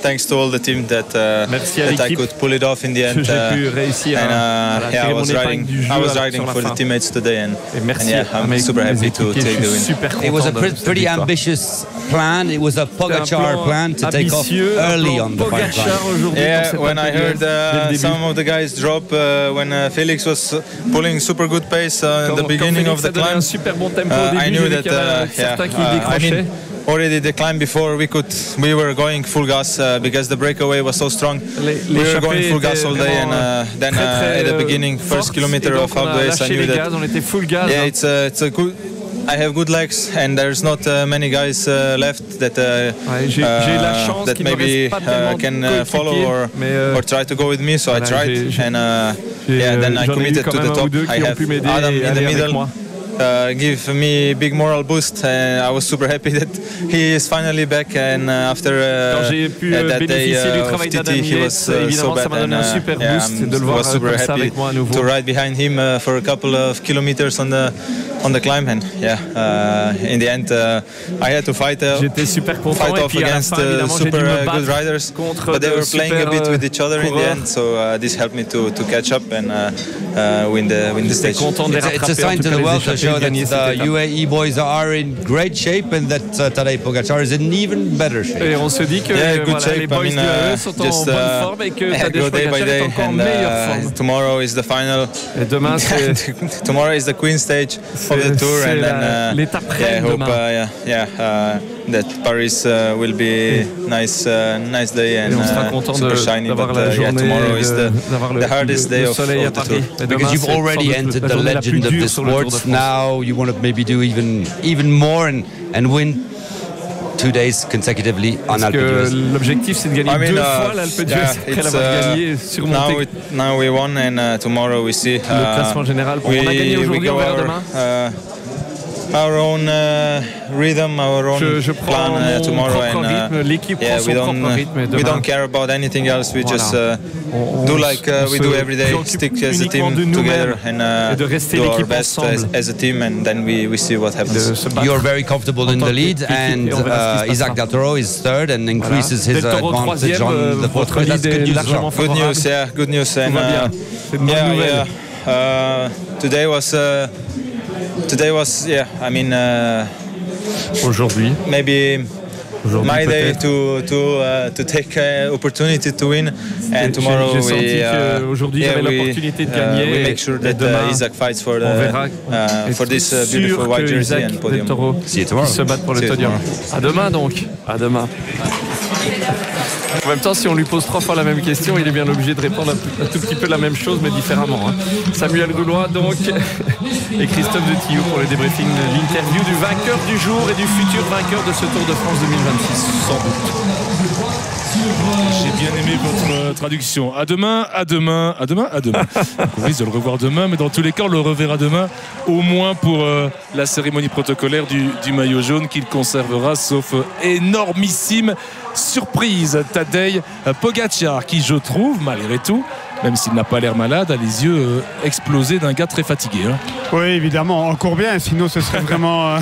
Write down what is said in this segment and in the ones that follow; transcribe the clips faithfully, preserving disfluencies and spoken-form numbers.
thanks to all the team that, uh, that I could pull it off in the end. Uh, and uh, yeah, I was riding, I was riding for the teammates today, and, and yeah, I'm super happy to take the win. It was a pretty, pretty ambitious plan. It was a Pogacar plan to take off early on the fight line. Yeah, when I heard uh, some of the guys drop uh, when uh, Felix was pulling super good pace uh, in the beginning of the climb, uh, I knew that uh, yeah, uh, I mean, already the climb before we could we were going full gas uh, because the breakaway was so strong. We were going full gas all day, and uh, then uh, at the beginning, first kilometer of Alpe d'Huez, I knew that yeah, it's a, it's a good. I have good legs, and there's not uh, many guys uh, left that uh, uh, that maybe uh, can uh, follow or or try to go with me. So I tried, and uh, yeah, then I committed to the top. I have Adam in the middle. Uh, give me a big moral boost. Uh, I was super happy that he is finally back, and uh, after uh, that day uh, of T T he was uh, so bad, and uh, yeah, I was super happy to ride behind him uh, for a couple of kilometers on the on the climb, and yeah, uh, in the end uh, I had to fight, uh, fight off against uh, super uh, good riders, but they were playing a bit with each other in the end, so uh, this helped me to, to catch up and uh, uh, win the win the stage. It's a sign to the world to show that the U A E boys are in great shape and that uh, Tadej Pogacar is in even better shape. Et on se dit que yeah, good voilà, shape. les boys I mean, du U A E uh, sont just, en bonne uh, forme et que yeah, Tadej go day by Pogacar day, est encore en and meilleure forme. uh, tomorrow is the final. Et demain c'est tomorrow is the Queen stage of the tour, and then uh, l'étape yeah, I hope demain. uh, yeah, yeah uh, that Paris uh, will be nice, uh, nice day and uh, super shiny. But uh, yeah, tomorrow is the, the hardest day of, of the tour. Because you've already entered the legend of the sport. Now you want to maybe do even even more and and win two days consecutively on Alpe d'Huez. L'objectif c'est de gagner I mean, deux uh, fois l'Alpe d'Huez yeah, après l'avoir uh, gagné, surmonté. Now, it, now we won, and uh, tomorrow we see. Uh, Le classement général. Bon, we, on a gagné aujourd'hui, on verra demain. Uh, our own uh, rhythm, our own je, je plan uh, tomorrow, and uh, l'équipe yeah, prend we son don't propre rythme. uh, we don't care about anything else. We voilà. just uh, on, do like uh, we do every day, stick as a team together, and uh, do our best as, as a team, and then we, we see what happens. You're very comfortable in the lead, and uh, Isaac Del Toro is third and increases his uh, advantage on the fourth place. That's good news. Good news, yeah, good news, and uh, yeah, yeah. Uh, today was. Uh, Today was, yeah, I mean, uh, aujourd'hui, maybe aujourd'hui my day to to uh, to take uh, opportunity to win, and tomorrow j'ai, j'ai we uh, aujourd'hui yeah, j'avais we, l'opportunité de gagner. Uh, we make sure that uh, Isaac fights for the uh, for this uh, beautiful white jersey and podium. See you tomorrow. Se battre pour le podium. À demain donc. À demain. En même temps, si on lui pose trois fois la même question, il est bien obligé de répondre un, un tout petit peu la même chose, mais différemment. Hein. Samuel Goulois, donc, et Christophe de Tillou pour le débriefing de l'interview du vainqueur du jour et du futur vainqueur de ce Tour de France deux mille vingt-six, sans doute. J'ai bien aimé votre traduction. À demain, à demain, à demain, à demain. Donc on risque de le revoir demain, mais dans tous les cas, on le reverra demain, au moins pour euh, la cérémonie protocolaire du, du maillot jaune qu'il conservera, sauf euh, énormissime surprise. Tadej Pogacar, qui je trouve, malgré tout, même s'il n'a pas l'air malade, a les yeux euh, explosés d'un gars très fatigué. Hein. Oui, évidemment, encore bien, sinon ce serait vraiment, euh,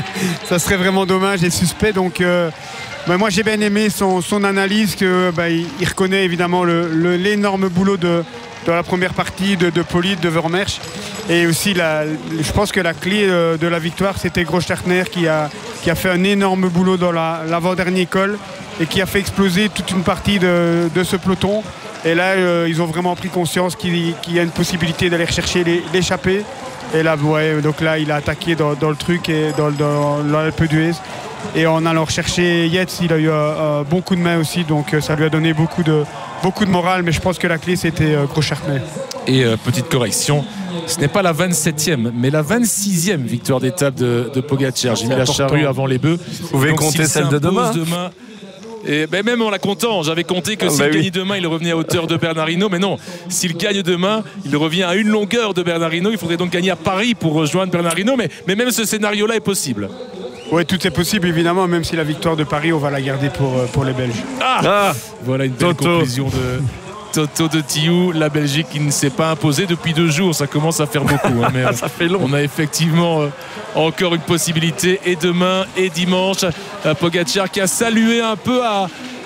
ça serait vraiment dommage et suspect. Donc, euh, bah, moi j'ai bien aimé son, son analyse, que bah, il, il reconnaît évidemment le, le, l'énorme boulot de, de la première partie de, de Pollitt, de Vermeersch, et aussi la, je pense que la clé de, de la victoire, c'était Großschartner qui a, qui a fait un énorme boulot dans la, l'avant-dernier col et qui a fait exploser toute une partie de, de ce peloton. Et là, euh, ils ont vraiment pris conscience qu'il, qu'il y a une possibilité d'aller rechercher les, l'échappée. Et là, ouais, donc là, il a attaqué dans, dans le truc et dans, dans l'Alpe d'Huez. Et en allant chercher Yates, il a eu un, un bon coup de main aussi. Donc ça lui a donné beaucoup de, beaucoup de morale. Mais je pense que la clé, c'était euh, Großschartner. Et euh, petite correction, ce n'est pas la vingt-septième, mais la vingt-sixième victoire d'étape de, de Pogacar. J'ai mis la charrue avant les bœufs. Vous pouvez donc, compter celle de demain. demain Et ben même en la comptant, j'avais compté que ah s'il bah gagne oui. demain, il revenait à hauteur de Bernard Hinault. Mais non, s'il gagne demain, il revient à une longueur de Bernard Hinault. Il faudrait donc gagner à Paris pour rejoindre Bernard Hinault. Mais, mais même ce scénario-là est possible. Oui, tout est possible, évidemment, même si la victoire de Paris, on va la garder pour, pour les Belges. Ah, ah Voilà une belle Toto. conclusion de Toto de Tillou. La Belgique qui ne s'est pas imposée depuis deux jours. Ça commence à faire beaucoup. Hein, mais, euh, ça fait long. On a effectivement euh, encore une possibilité. Et demain et dimanche, euh, Pogacar qui a salué un peu à...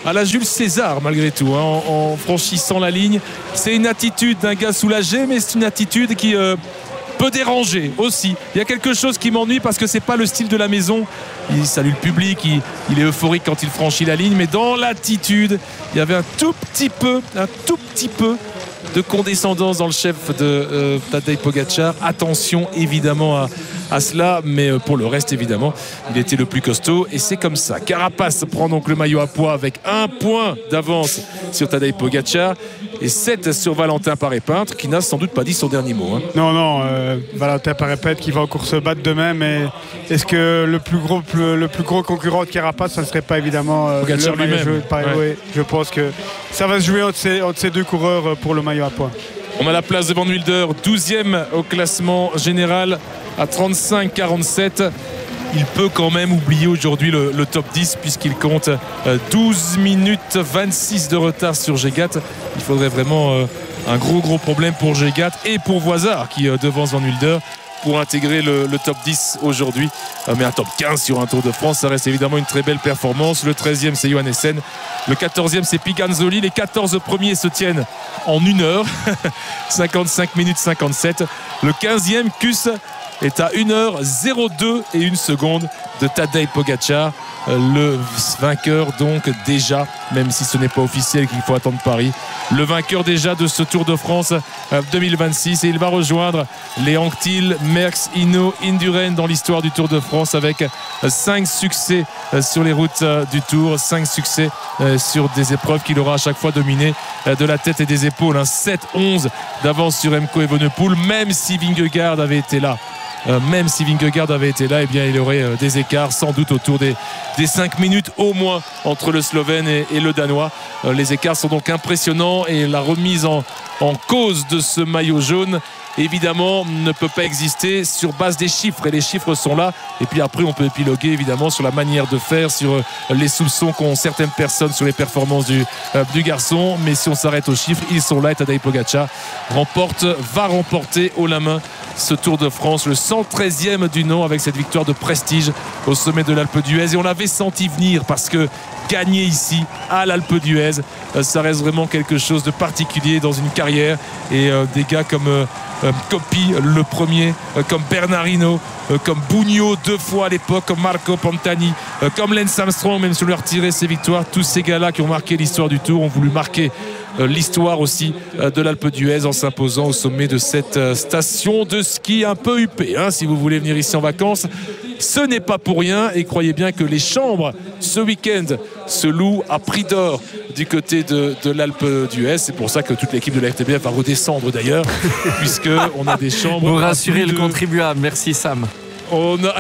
à la Jules César malgré tout, hein, en, en franchissant la ligne. C'est une attitude d'un gars soulagé, mais c'est une attitude qui euh, peut déranger aussi. Il y a quelque chose qui m'ennuie parce que c'est pas le style de la maison. Il salue le public, il, il est euphorique quand il franchit la ligne, mais dans l'attitude, il y avait un tout petit peu, un tout petit peu de condescendance dans le chef de euh, Tadej Pogačar. Attention évidemment à, à cela, mais pour le reste évidemment il était le plus costaud et c'est comme ça. Carapace prend donc le maillot à pois avec un point d'avance sur Tadej Pogačar et sept sur Valentin Paré-Peintre qui n'a sans doute pas dit son dernier mot, hein. Non non euh, Valentin Paré-Peintre qui va encore se battre demain, mais est-ce que le plus gros, le, le plus gros concurrent de Carapace, ça ne serait pas évidemment euh, Pogačar le lui-même, ouais. Oui, je pense que ça va se jouer entre ces, entre ces deux coureurs pour le maillot à pois. On a la place de Van Wilder, douzième au classement général à trente-cinq quarante-sept. Il peut quand même oublier aujourd'hui le, le top dix puisqu'il compte douze minutes vingt-six de retard sur Gegat. Il faudrait vraiment euh, un gros gros problème pour Gegat et pour Voisard qui euh, devance Van Wilder pour intégrer le, le top dix aujourd'hui. Euh, mais un top quinze sur un Tour de France, ça reste évidemment une très belle performance. Le treizième, c'est Johannessen. Le quatorzième, c'est Piganzoli. Les quatorze premiers se tiennent en une heure. cinquante-cinq minutes cinquante-sept. Le quinzième, Kuss, est à une heure zéro deux et une seconde de Tadej Pogačar. Le vainqueur donc déjà, même si ce n'est pas officiel qu'il faut attendre Paris, le vainqueur déjà de ce Tour de France deux mille vingt-six, et il va rejoindre les Anctil, Merckx, Hinault, Indurain dans l'histoire du Tour de France avec cinq succès sur les routes du Tour, cinq succès sur des épreuves qu'il aura à chaque fois dominées de la tête et des épaules, sept onze d'avance sur Remco Evenepoel. Même si Vingegaard avait été là Euh, même si Vingegaard avait été là, eh bien, il y aurait euh, des écarts sans doute autour des, des cinq minutes au moins entre le Slovène et, et le Danois. Euh, les écarts sont donc impressionnants et la remise en, en cause de ce maillot jaune évidemment ne peut pas exister sur base des chiffres, et les chiffres sont là, et puis après on peut épiloguer évidemment sur la manière de faire, sur euh, les soupçons qu'ont certaines personnes sur les performances du, euh, du garçon, mais si on s'arrête aux chiffres, ils sont là et Tadej Pogačar remporte, va remporter haut la main ce Tour de France, le cent treizième du nom, avec cette victoire de prestige au sommet de l'Alpe d'Huez. Et on l'avait senti venir parce que gagner ici à l'Alpe d'Huez, ça reste vraiment quelque chose de particulier dans une carrière. Et euh, des gars comme euh, Coppi le premier, euh, comme Bernard Hinault, euh, comme Bugno deux fois à l'époque, comme Marco Pantani, euh, comme Lance Armstrong, même si on lui a retiré ses victoires, tous ces gars-là qui ont marqué l'histoire du Tour ont voulu marquer euh, l'histoire aussi euh, de l'Alpe d'Huez en s'imposant au sommet de cette euh, station de ski un peu huppée, hein, si vous voulez venir ici en vacances. Ce n'est pas pour rien, et croyez bien que les chambres ce week-end se louent à prix d'or du côté de, de l'Alpe d'Huez. C'est pour ça que toute l'équipe de la R T B F va redescendre d'ailleurs, puisqu'on a des chambres. Vous rassurez le de... contribuable, merci Sam. On a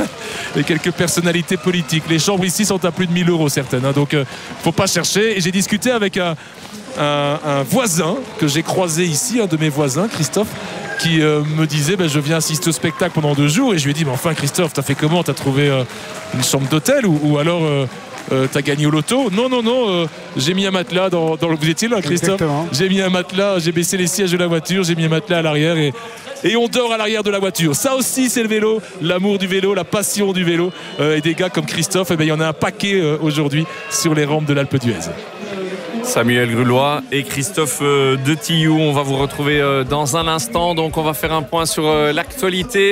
et quelques personnalités politiques. Les chambres ici sont à plus de mille euros certaines, hein, donc il euh, ne faut pas chercher. Et j'ai discuté avec un, un, un voisin que j'ai croisé ici, un de mes voisins, Christophe, qui euh, me disait ben, je viens assister au spectacle pendant deux jours, et je lui ai dit mais enfin Christophe, t'as fait comment, t'as trouvé euh, une chambre d'hôtel ou, ou alors euh, euh, t'as gagné au loto? Non non non, euh, j'ai mis un matelas dans, dans le... Vous étiez là Christophe? J'ai mis un matelas, j'ai baissé les sièges de la voiture, j'ai mis un matelas à l'arrière et Et on dort à l'arrière de la voiture. Ça aussi, c'est le vélo, l'amour du vélo, la passion du vélo. Euh, et des gars comme Christophe, eh bien, il y en a un paquet euh, aujourd'hui sur les rampes de l'Alpe d'Huez. Samuel Grulois et Christophe euh, de Tillou, on va vous retrouver euh, dans un instant. Donc, on va faire un point sur euh, l'actualité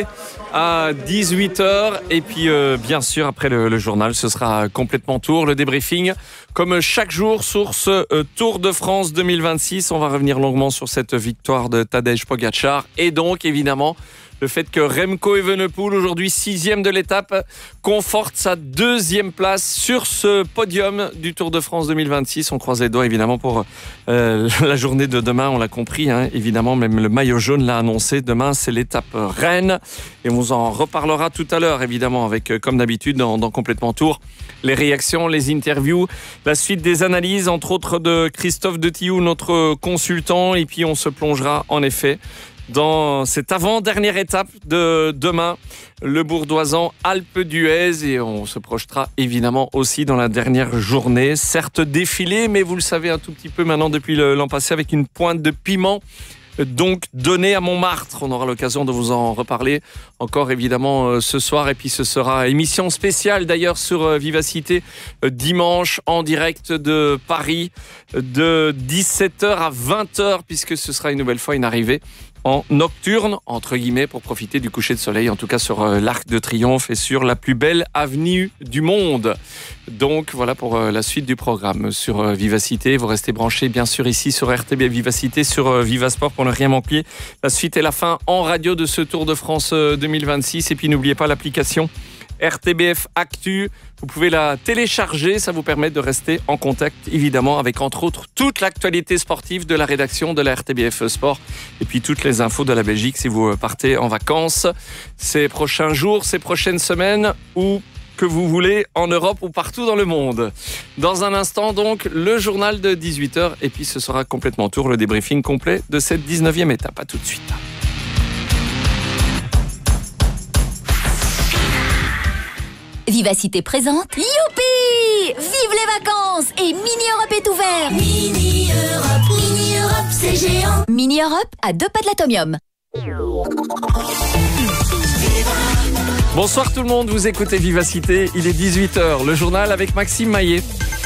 à dix-huit heures. Et puis, euh, bien sûr, après le, le journal, ce sera complètement tour. Le débriefing, comme chaque jour, sur ce euh, Tour de France deux mille vingt-six. On va revenir longuement sur cette victoire de Tadej Pogačar. Et donc, évidemment, le fait que Remco Evenepoel, aujourd'hui sixième de l'étape, conforte sa deuxième place sur ce podium du Tour de France deux mille vingt-six. On croise les doigts évidemment pour euh, la journée de demain, on l'a compris, hein, évidemment, même le maillot jaune l'a annoncé. Demain, c'est l'étape Rennes et on vous en reparlera tout à l'heure, évidemment, avec, comme d'habitude, dans, dans Complètement Tour, les réactions, les interviews, la suite des analyses, entre autres de Christophe de Tillou, notre consultant, et puis on se plongera en effet dans cette avant-dernière étape de demain, le bourdoisant Alpe d'Huez, et on se projetera évidemment aussi dans la dernière journée, certes défilée, mais vous le savez un tout petit peu maintenant depuis l'an passé, avec une pointe de piment donc donné à Montmartre. On aura l'occasion de vous en reparler encore évidemment euh, ce soir. Et puis ce sera émission spéciale d'ailleurs sur euh, Vivacité euh, dimanche en direct de Paris de dix-sept heures à vingt heures, puisque ce sera une nouvelle fois une arrivée en nocturne, entre guillemets, pour profiter du coucher de soleil, en tout cas sur euh, l'Arc de Triomphe et sur la plus belle avenue du monde. Donc voilà pour euh, la suite du programme sur euh, Vivacité. Vous restez branchés bien sûr ici sur R T B Vivacité, sur euh, Vivasport pour ne rien manquer. La suite et la fin en radio de ce Tour de France euh, deux mille vingt-six. Et puis n'oubliez pas l'application R T B F Actu. Vous pouvez la télécharger, ça vous permet de rester en contact évidemment avec entre autres toute l'actualité sportive de la rédaction de la R T B F Sport et puis toutes les infos de la Belgique si vous partez en vacances ces prochains jours, ces prochaines semaines ou que vous voulez en Europe ou partout dans le monde. Dans un instant donc, le journal de dix-huit heures et puis ce sera complètement tour, le débriefing complet de cette dix-neuvième étape. À tout de suite. Vivacité présente. Youpi! Vive les vacances! Et Mini Europe est ouvert! Mini Europe, Mini Europe, c'est géant! Mini Europe à deux pas de l'Atomium. Bonsoir tout le monde, vous écoutez Vivacité, il est dix-huit heures, le journal avec Maxime Maillet.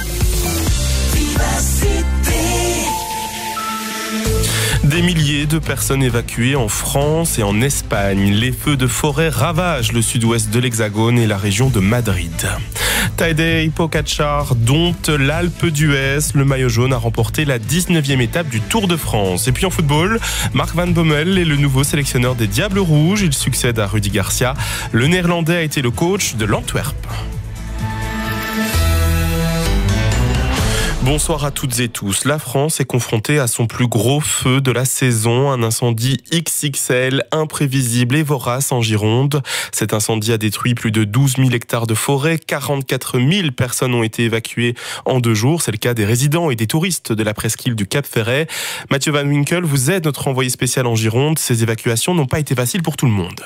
Des milliers de personnes évacuées en France et en Espagne. Les feux de forêt ravagent le sud-ouest de l'Hexagone et la région de Madrid. Tadej Pogačar dompte l'Alpe d'Huez. Le maillot jaune a remporté la dix-neuvième étape du Tour de France. Et puis en football, Mark Van Bommel est le nouveau sélectionneur des Diables Rouges. Il succède à Rudy Garcia. Le Néerlandais a été le coach de l'Antwerp. Bonsoir à toutes et tous. La France est confrontée à son plus gros feu de la saison, un incendie X X L, imprévisible et vorace en Gironde. Cet incendie a détruit plus de douze mille hectares de forêt, quarante-quatre mille personnes ont été évacuées en deux jours. C'est le cas des résidents et des touristes de la presqu'île du Cap-Ferret. Mathieu Van Winkel, vous êtes notre envoyé spécial en Gironde. Ces évacuations n'ont pas été faciles pour tout le monde.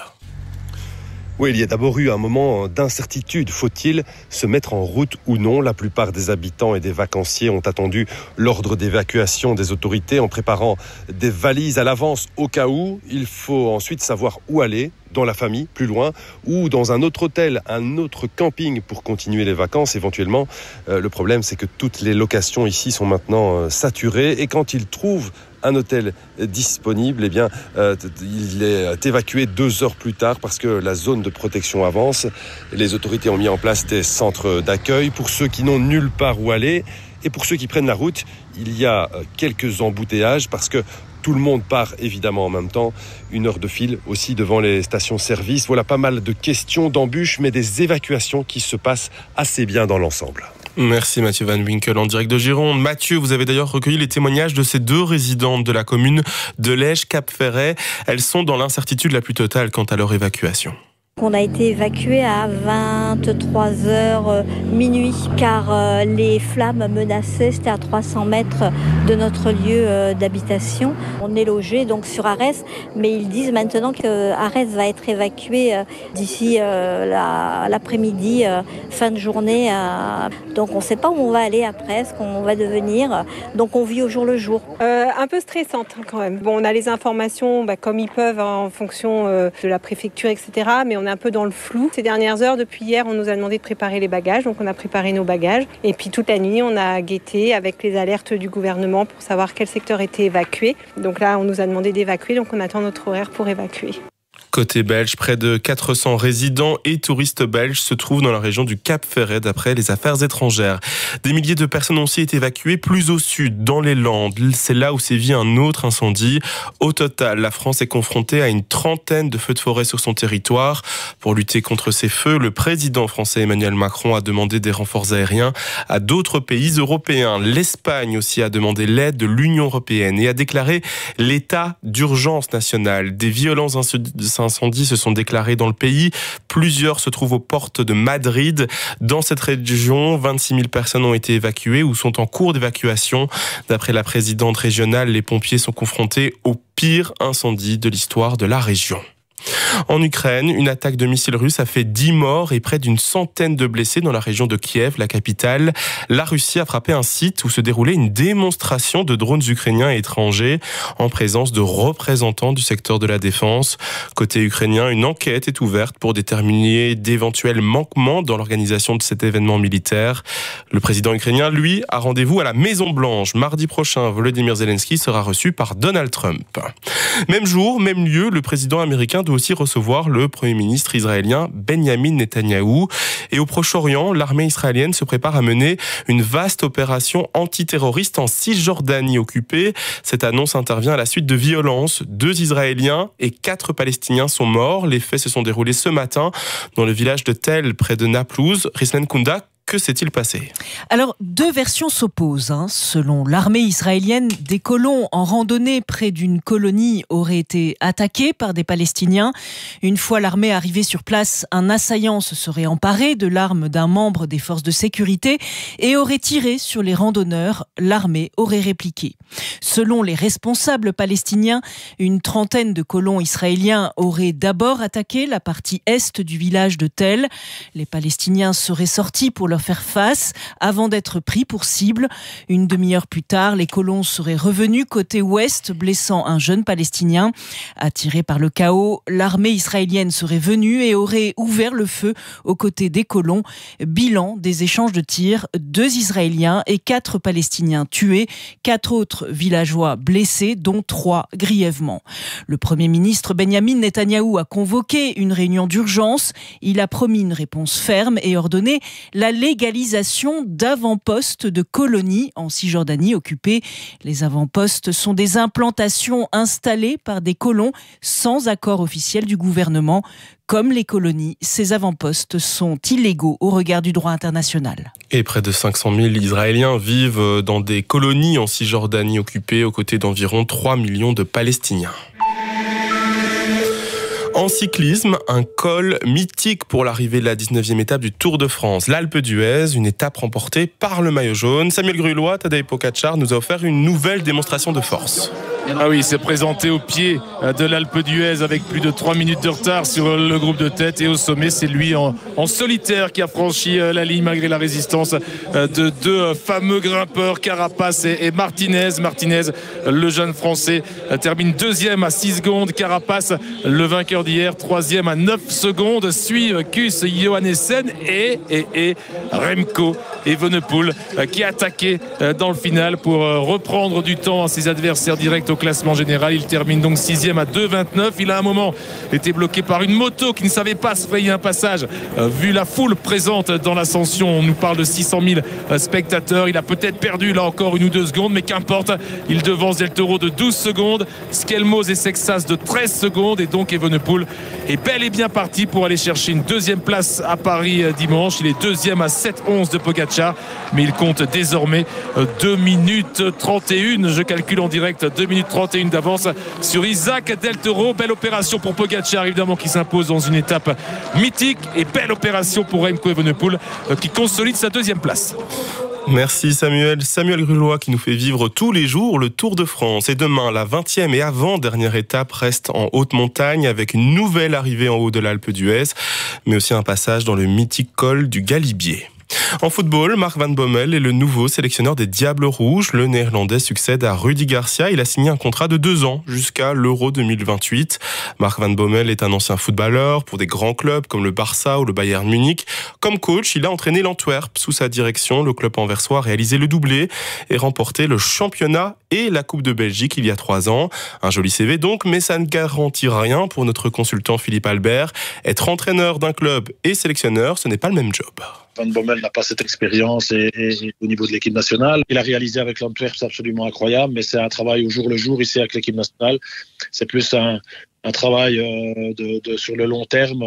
Oui, il y a d'abord eu un moment d'incertitude. Faut-il se mettre en route ou non ? La plupart des habitants et des vacanciers ont attendu l'ordre d'évacuation des autorités en préparant des valises à l'avance au cas où. Il faut ensuite savoir où aller, dans la famille, plus loin, ou dans un autre hôtel, un autre camping pour continuer les vacances éventuellement. Euh, le problème, c'est que toutes les locations ici sont maintenant euh, saturées et quand ils trouvent un hôtel disponible, eh bien, euh, il est évacué deux heures plus tard parce que la zone de protection avance. Les autorités ont mis en place des centres d'accueil pour ceux qui n'ont nulle part où aller. Et pour ceux qui prennent la route, il y a quelques embouteillages parce que tout le monde part évidemment en même temps. Une heure de file aussi devant les stations-service. Voilà pas mal de questions, d'embûches, mais des évacuations qui se passent assez bien dans l'ensemble. Merci Mathieu Van Winkel en direct de Gironde. Mathieu, vous avez d'ailleurs recueilli les témoignages de ces deux résidentes de la commune de Lège-Cap-Ferret. Elles sont dans l'incertitude la plus totale quant à leur évacuation. On a été évacué à vingt-trois heures minuit car euh, les flammes menaçaient, c'était à trois cents mètres de notre lieu euh, d'habitation. On est logé donc sur Arès, mais ils disent maintenant que Arès va être évacué euh, d'ici euh, la, l'après-midi, euh, fin de journée. Euh, donc on ne sait pas où on va aller après, ce qu'on va devenir. Donc on vit au jour le jour. Euh, un peu stressante hein, quand même. Bon, on a les informations bah, comme ils peuvent hein, en fonction euh, de la préfecture, et cetera. Mais on On est un peu dans le flou. Ces dernières heures, depuis hier, on nous a demandé de préparer les bagages. Donc on a préparé nos bagages. Et puis toute la nuit, on a guetté avec les alertes du gouvernement pour savoir quel secteur était évacué. Donc là, on nous a demandé d'évacuer. Donc on attend notre horaire pour évacuer. Côté belge, près de quatre cents résidents et touristes belges se trouvent dans la région du Cap-Ferret d'après les affaires étrangères. Des milliers de personnes ont aussi été évacuées plus au sud, dans les Landes. C'est là où sévit un autre incendie. Au total, la France est confrontée à une trentaine de feux de forêt sur son territoire. Pour lutter contre ces feux, le président français Emmanuel Macron a demandé des renforts aériens à d'autres pays européens. L'Espagne aussi a demandé l'aide de l'Union européenne et a déclaré l'état d'urgence nationale. Des violents incendies incendies se sont déclarés dans le pays. Plusieurs se trouvent aux portes de Madrid. Dans cette région, vingt-six mille personnes ont été évacuées ou sont en cours d'évacuation. D'après la présidente régionale, les pompiers sont confrontés au pire incendie de l'histoire de la région. En Ukraine, une attaque de missiles russes a fait dix morts et près d'une centaine de blessés dans la région de Kiev, la capitale. La Russie a frappé un site où se déroulait une démonstration de drones ukrainiens et étrangers en présence de représentants du secteur de la défense. Côté ukrainien, une enquête est ouverte pour déterminer d'éventuels manquements dans l'organisation de cet événement militaire. Le président ukrainien, lui, a rendez-vous à la Maison-Blanche. Mardi prochain, Volodymyr Zelensky sera reçu par Donald Trump. Même jour, même lieu, le président américain doit aussi recevoir le Premier ministre israélien Benjamin Netanyahou. Et au Proche-Orient, l'armée israélienne se prépare à mener une vaste opération antiterroriste en Cisjordanie occupée. Cette annonce intervient à la suite de violences. Deux Israéliens et quatre Palestiniens sont morts. Les faits se sont déroulés ce matin dans le village de Tel, près de Naplouse. Rislen Kounda, que s'est-il passé ? Alors, deux versions s'opposent. Hein. Selon l'armée israélienne, des colons en randonnée près d'une colonie auraient été attaqués par des Palestiniens. Une fois l'armée arrivée sur place, un assaillant se serait emparé de l'arme d'un membre des forces de sécurité et aurait tiré sur les randonneurs. L'armée aurait répliqué. Selon les responsables palestiniens, une trentaine de colons israéliens auraient d'abord attaqué la partie est du village de Tel. Les Palestiniens seraient sortis pour leur faire face avant d'être pris pour cible. Une demi-heure plus tard, les colons seraient revenus côté ouest, blessant un jeune Palestinien. Attiré par le chaos, l'armée israélienne serait venue et aurait ouvert le feu aux côtés des colons. Bilan des échanges de tirs, deux Israéliens et quatre Palestiniens tués, quatre autres villageois blessés, dont trois grièvement. Le Premier ministre Benjamin Netanyahou a convoqué une réunion d'urgence. Il a promis une réponse ferme et ordonné la légalisation d'avant-postes de colonies en Cisjordanie occupée. Les avant-postes sont des implantations installées par des colons sans accord officiel du gouvernement. Comme les colonies, ces avant-postes sont illégaux au regard du droit international. Et près de cinq cent mille Israéliens vivent dans des colonies en Cisjordanie occupée aux côtés d'environ trois millions de Palestiniens. En cyclisme, un col mythique pour l'arrivée de la dix-neuvième étape du Tour de France. L'Alpe d'Huez, une étape remportée par le maillot jaune. Samuel Grulois, Tadej Pogačar nous a offert une nouvelle démonstration de force. Ah oui, il s'est présenté au pied de l'Alpe d'Huez avec plus de trois minutes de retard sur le groupe de tête. Et au sommet, c'est lui en, en solitaire qui a franchi la ligne malgré la résistance de deux fameux grimpeurs, Carapace et, et Martinez. Martinez, le jeune Français, termine deuxième à six secondes. Carapace, le vainqueur d'hier, troisième à neuf secondes. Suivent Kuss, Johannessen et, et, et Remco Evenepoel qui a attaqué dans le final pour reprendre du temps à ses adversaires directs au classement général. Il termine donc sixième à deux vingt-neuf. Il a un moment été bloqué par une moto qui ne savait pas se frayer un passage. Euh, vu la foule présente dans l'ascension, on nous parle de six cent mille spectateurs. Il a peut-être perdu là encore une ou deux secondes, mais qu'importe. Il devance Del Toro de douze secondes, Skelmos et Sexas de treize secondes, et donc Evenepoel est bel et bien parti pour aller chercher une deuxième place à Paris dimanche. Il est deuxième à sept onze de Pogačar, mais il compte désormais deux minutes trente et une. Je calcule en direct deux minutes trente et une d'avance sur Isaac Del Toro. Belle opération pour Pogačar, évidemment, qui s'impose dans une étape mythique, et belle opération pour Remco Evenepoel qui consolide sa deuxième place. Merci Samuel. Samuel Grulois qui nous fait vivre tous les jours le Tour de France. Et demain, la vingtième et avant-dernière étape reste en haute montagne avec une nouvelle arrivée en haut de l'Alpe d'Huez, mais aussi un passage dans le mythique col du Galibier. En football, Mark Van Bommel est le nouveau sélectionneur des Diables Rouges. Le Néerlandais succède à Rudy Garcia. Il a signé un contrat de deux ans jusqu'à l'Euro deux mille vingt-huit. Mark Van Bommel est un ancien footballeur pour des grands clubs comme le Barça ou le Bayern Munich. Comme coach, il a entraîné l'Antwerp. Sous sa direction, le club anversois a réalisé le doublé et remporté le championnat et la Coupe de Belgique il y a trois ans. Un joli C V donc, mais ça ne garantit rien pour notre consultant Philippe Albert. Être entraîneur d'un club et sélectionneur, ce n'est pas le même job. Van Bommel n'a pas cette expérience et, et, et au niveau de l'équipe nationale. Il a réalisé avec l'Antwerp, c'est absolument incroyable, mais c'est un travail au jour le jour ici avec l'équipe nationale. C'est plus un, un travail euh, de, de, sur le long terme.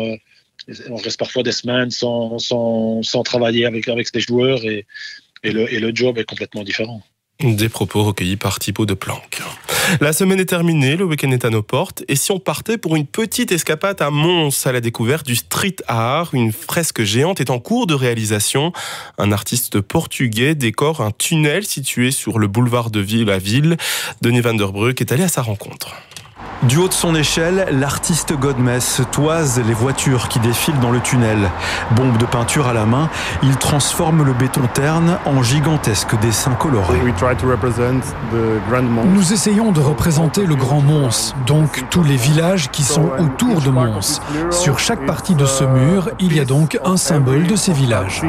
On reste parfois des semaines sans, sans, sans travailler avec, avec ses joueurs et, et, le, et le job est complètement différent. Des propos recueillis par Thibaut de Planck. La semaine est terminée, le week-end est à nos portes. Et si on partait pour une petite escapade à Mons, à la découverte du street art, une fresque géante est en cours de réalisation. Un artiste portugais décore un tunnel situé sur le boulevard de Ville à Ville. Denis van der Broek est allé à sa rencontre. Du haut de son échelle, l'artiste Godmess toise les voitures qui défilent dans le tunnel. Bombe de peinture à la main, il transforme le béton terne en gigantesque dessin coloré. Nous essayons de représenter le Grand Mons, donc tous les villages qui sont autour de Mons. Sur chaque partie de ce mur, il y a donc un symbole de ces villages.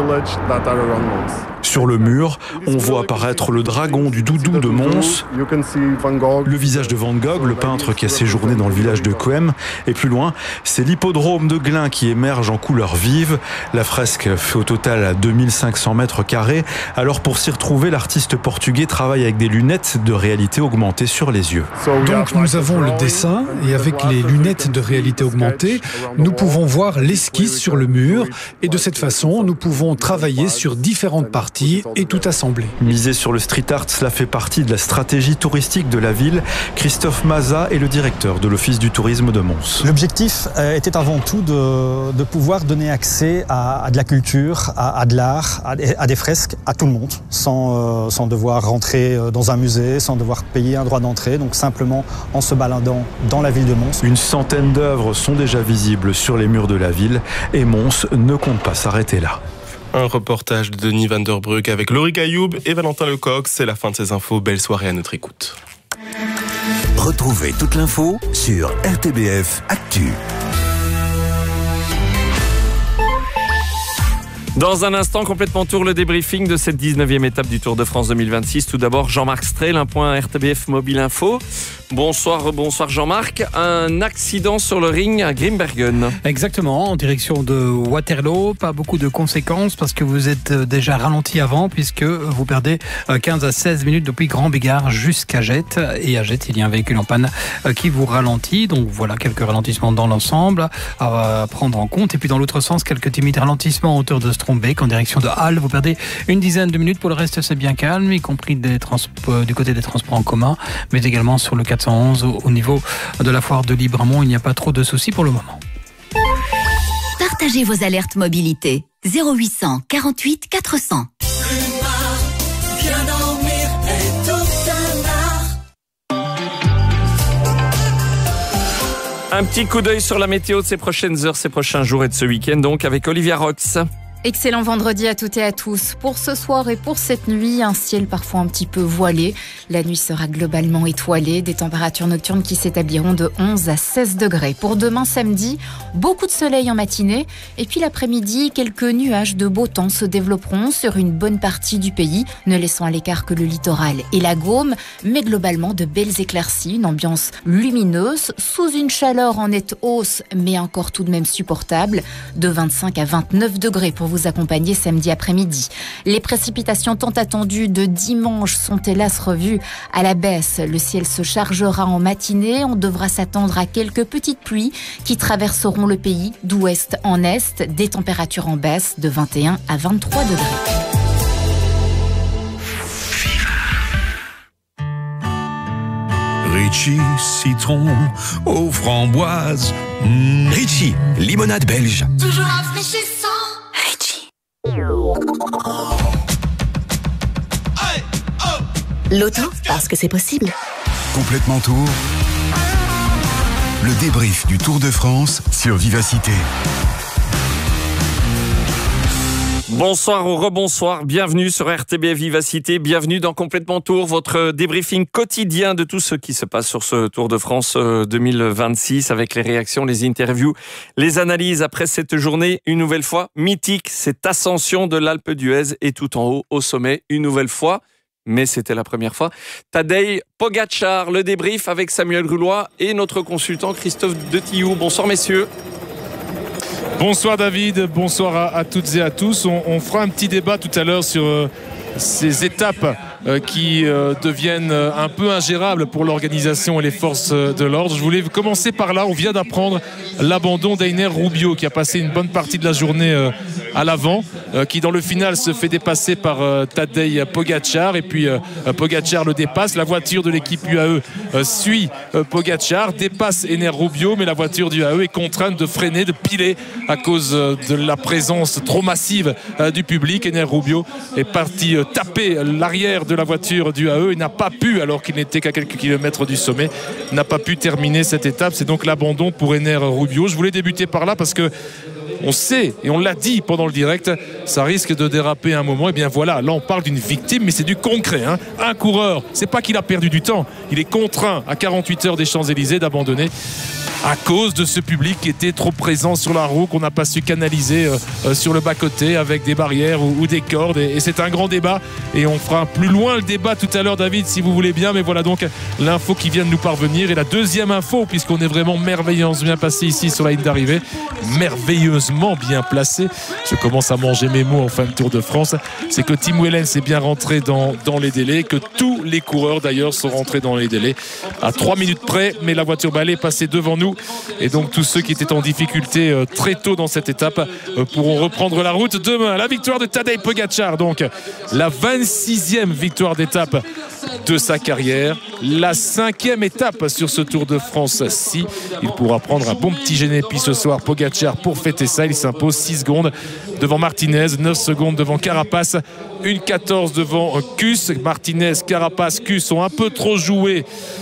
Sur le mur, on voit apparaître le dragon du Doudou de Mons, le visage de Van Gogh, le peintre qui a séjourné dans le village de Coem, et plus loin, c'est l'hippodrome de Glin qui émerge en couleurs vives. La fresque fait au total deux mille cinq cents mètres carrés. Alors pour s'y retrouver, l'artiste portugais travaille avec des lunettes de réalité augmentée sur les yeux. Donc nous avons le dessin, et avec les lunettes de réalité augmentée, nous pouvons voir l'esquisse sur le mur, et de cette façon, nous pouvons travailler sur différentes parties et tout assembler. Miser sur le street art, cela fait partie de la stratégie touristique de la ville. Christophe Maza est le directeur de l'Office du tourisme de Mons. L'objectif était avant tout de, de pouvoir donner accès à, à de la culture, à, à de l'art, à, à des fresques, à tout le monde, sans, euh, sans devoir rentrer dans un musée, sans devoir payer un droit d'entrée, donc simplement en se baladant dans la ville de Mons. Une centaine d'œuvres sont déjà visibles sur les murs de la ville et Mons ne compte pas s'arrêter là. Un reportage de Denis Van der Broek avec Laurie Cailloub et Valentin Lecoq. C'est la fin de ces infos. Belle soirée à notre écoute. Retrouvez toute l'info sur R T B F Actu. Dans un instant, complètement tour, le débriefing de cette dix-neuvième étape du Tour de France deux mille vingt-six. Tout d'abord, Jean-Marc Strel, un point R T B F Mobile Info. Bonsoir, bonsoir Jean-Marc. Un accident sur le ring à Grimbergen. Exactement, en direction de Waterloo. Pas beaucoup de conséquences parce que vous êtes déjà ralenti avant puisque vous perdez quinze à seize minutes depuis Grand Bigard jusqu'à Jette. Et à Jette, il y a un véhicule en panne qui vous ralentit. Donc voilà, quelques ralentissements dans l'ensemble à prendre en compte. Et puis dans l'autre sens, quelques timides ralentissements en hauteur de Strombeek en direction de Halle. Vous perdez une dizaine de minutes. Pour le reste, c'est bien calme, y compris des transpo- du côté des transports en commun, mais également sur le quatre cent onze au niveau de la foire de Libramont. Il n'y a pas trop de soucis pour le moment. Partagez vos alertes mobilité. zéro huit cent quarante-huit quatre cents. Un petit coup d'œil sur la météo de ces prochaines heures, ces prochains jours et de ce week-end, donc avec Olivia Rox. Excellent vendredi à toutes et à tous. Pour ce soir et pour cette nuit, un ciel parfois un petit peu voilé. La nuit sera globalement étoilée, des températures nocturnes qui s'établiront de onze à seize degrés. Pour demain samedi, beaucoup de soleil en matinée. Et puis l'après-midi, quelques nuages de beau temps se développeront sur une bonne partie du pays, ne laissant à l'écart que le littoral et la Gaume. Mais globalement, de belles éclaircies, une ambiance lumineuse, sous une chaleur en nette hausse, mais encore tout de même supportable, de vingt-cinq à vingt-neuf degrés pour vous accompagner samedi après-midi. Les précipitations tant attendues de dimanche sont hélas revues à la baisse. Le ciel se chargera en matinée. On devra s'attendre à quelques petites pluies qui traverseront le pays d'ouest en est. Des températures en baisse de vingt et un à vingt-trois degrés. Ritchie, citron aux framboises. Mmh. Ritchie, limonade belge. Toujours rafraîchissant. L'auto, parce que c'est possible. Complètement tour. Le débrief du Tour de France sur Vivacité. Bonsoir ou rebonsoir, bienvenue sur R T B F Vivacité, bienvenue dans Complètement Tour, votre débriefing quotidien de tout ce qui se passe sur ce Tour de France deux mille vingt-six avec les réactions, les interviews, les analyses après cette journée, une nouvelle fois mythique, cette ascension de l'Alpe d'Huez et tout en haut au sommet, une nouvelle fois, mais c'était la première fois. Tadej Pogačar, le débrief avec Samuel Grulois et notre consultant Christophe Detillou. Bonsoir messieurs. Bonsoir David, bonsoir à, à toutes et à tous. On, on fera un petit débat tout à l'heure sur euh, ces étapes euh, qui euh, deviennent euh, un peu ingérables pour l'organisation et les forces euh, de l'ordre. Je voulais commencer par là. On vient d'apprendre l'abandon d'Einer Rubio qui a passé une bonne partie de la journée euh, à l'avant, euh, qui dans le final se fait dépasser par euh, Tadej Pogačar et puis euh, Pogačar le dépasse. La voiture de l'équipe U A E euh, suit euh, Pogačar, dépasse Ener Rubio, mais la voiture du U A E est contrainte de freiner, de piler à cause euh, de la présence trop massive euh, du public. Ener Rubio est parti euh, taper l'arrière de la voiture du A E et n'a pas pu, alors qu'il n'était qu'à quelques kilomètres du sommet, n'a pas pu terminer cette étape. C'est donc l'abandon pour Enner Rubio. Je voulais débuter par là parce que on sait, et on l'a dit pendant le direct, ça risque de déraper un moment. Et bien voilà, là on parle d'une victime, mais c'est du concret, hein. Un coureur, c'est pas qu'il a perdu du temps, il est contraint à quarante-huit heures des Champs-Élysées d'abandonner à cause de ce public qui était trop présent sur la roue, qu'on n'a pas su canaliser euh, euh, sur le bas-côté avec des barrières ou, ou des cordes. Et, et c'est un grand débat. Et on fera plus loin le débat tout à l'heure, David, si vous voulez bien. Mais voilà donc l'info qui vient de nous parvenir. Et la deuxième info, puisqu'on est vraiment merveilleusement bien passé ici sur la ligne d'arrivée, merveilleusement bien placé. Je commence à manger mes mots en fin de Tour de France. C'est que Tim Wellens est bien rentré dans, dans les délais, que tous les coureurs d'ailleurs sont rentrés dans les délais à trois minutes près. Mais la voiture balai est passée devant nous. Et donc tous ceux qui étaient en difficulté euh, très tôt dans cette étape euh, pourront reprendre la route demain. La victoire de Tadej Pogačar, donc la vingt-sixième victoire d'étape de sa carrière, la cinquième étape sur ce Tour de France-ci. Il pourra prendre un bon petit génépi ce soir, Pogačar, pour fêter ça. Il s'impose six secondes devant Martinez, neuf secondes devant Carapaz, une quatorze devant Kuss. Martinez, Carapaz, Kuss sont un peu trop joués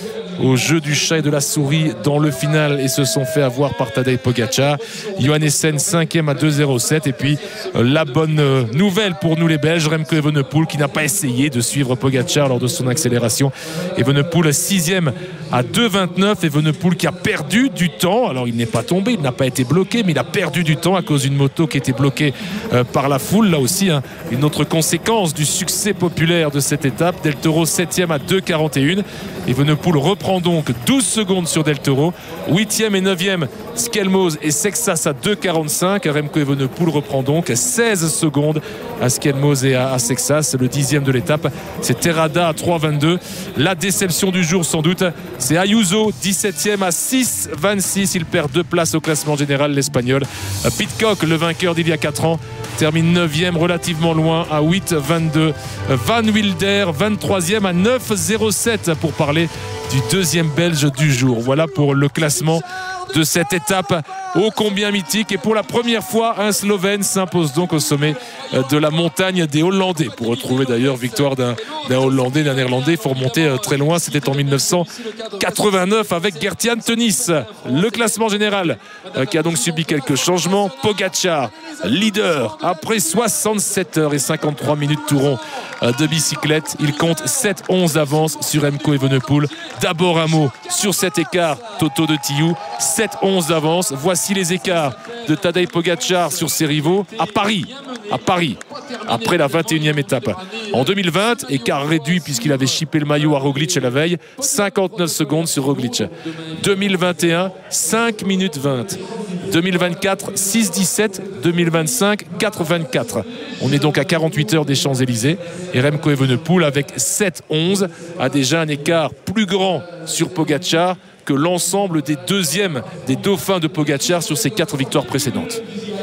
au jeu du chat et de la souris dans le final et se sont fait avoir par Tadej Pogačar. Johannessen cinquième à deux zéro sept. Et puis euh, la bonne euh, nouvelle pour nous les Belges, Remco Evenepoel qui n'a pas essayé de suivre Pogačar lors de son accélération. Evenepoel sixième à deux vingt-neuf. Evenepoel qui a perdu du temps. Alors il n'est pas tombé, il n'a pas été bloqué, mais il a perdu du temps à cause d'une moto qui était bloquée euh, par la foule. Là aussi, hein, une autre conséquence du succès populaire de cette étape. Del Toro septième à deux quarante et un. Evenepoel reprend prend donc douze secondes sur Del Toro. huitième et neuvième Skelmose et Sexas à deux quarante-cinq. Remco Evenepoel reprend donc seize secondes à Skelmose et à Sexas. Le dixième de l'étape, c'est Terrada à trois vingt-deux. La déception du jour sans doute, c'est Ayuso, dix-septième à six vingt-six. Il perd deux places au classement général, l'Espagnol. Pidcock, le vainqueur d'il y a quatre ans, termine neuvième, relativement loin à huit vingt-deux. Van Wilder, vingt-troisième à neuf zéro sept pour parler du deuxième Belge du jour. Voilà pour le classement de cette étape ô combien mythique. Et pour la première fois, un Slovène s'impose donc au sommet de la montagne des Hollandais. Pour retrouver d'ailleurs victoire d'un, d'un Hollandais, d'un Néerlandais, il faut remonter très loin. C'était en mille neuf cent quatre-vingt-neuf avec Gert-Jan Teunis. Le classement général qui a donc subi quelques changements. Pogačar, leader après soixante-sept heures et cinquante-trois minutes tout rond de bicyclette. Il compte sept onze d'avance sur Remco Evenepoel. D'abord un mot sur cet écart, Toto de Tillou, sept onze d'avance. Voici les écarts de Tadej Pogačar sur ses rivaux à Paris. À Paris, après la vingt et unième étape. En deux mille vingt, écart réduit puisqu'il avait chippé le maillot à Roglic la veille, cinquante-neuf secondes sur Roglic. deux mille vingt et un, cinq minutes vingt. deux mille vingt-quatre, six dix-sept. deux mille vingt-cinq, quatre vingt-quatre. On est donc à quarante-huit heures des Champs-Élysées. Et Remco Evenepoel, avec sept onze, a déjà un écart plus grand sur Pogačar que l'ensemble des deuxièmes, des dauphins de Pogačar sur ses quatre victoires précédentes.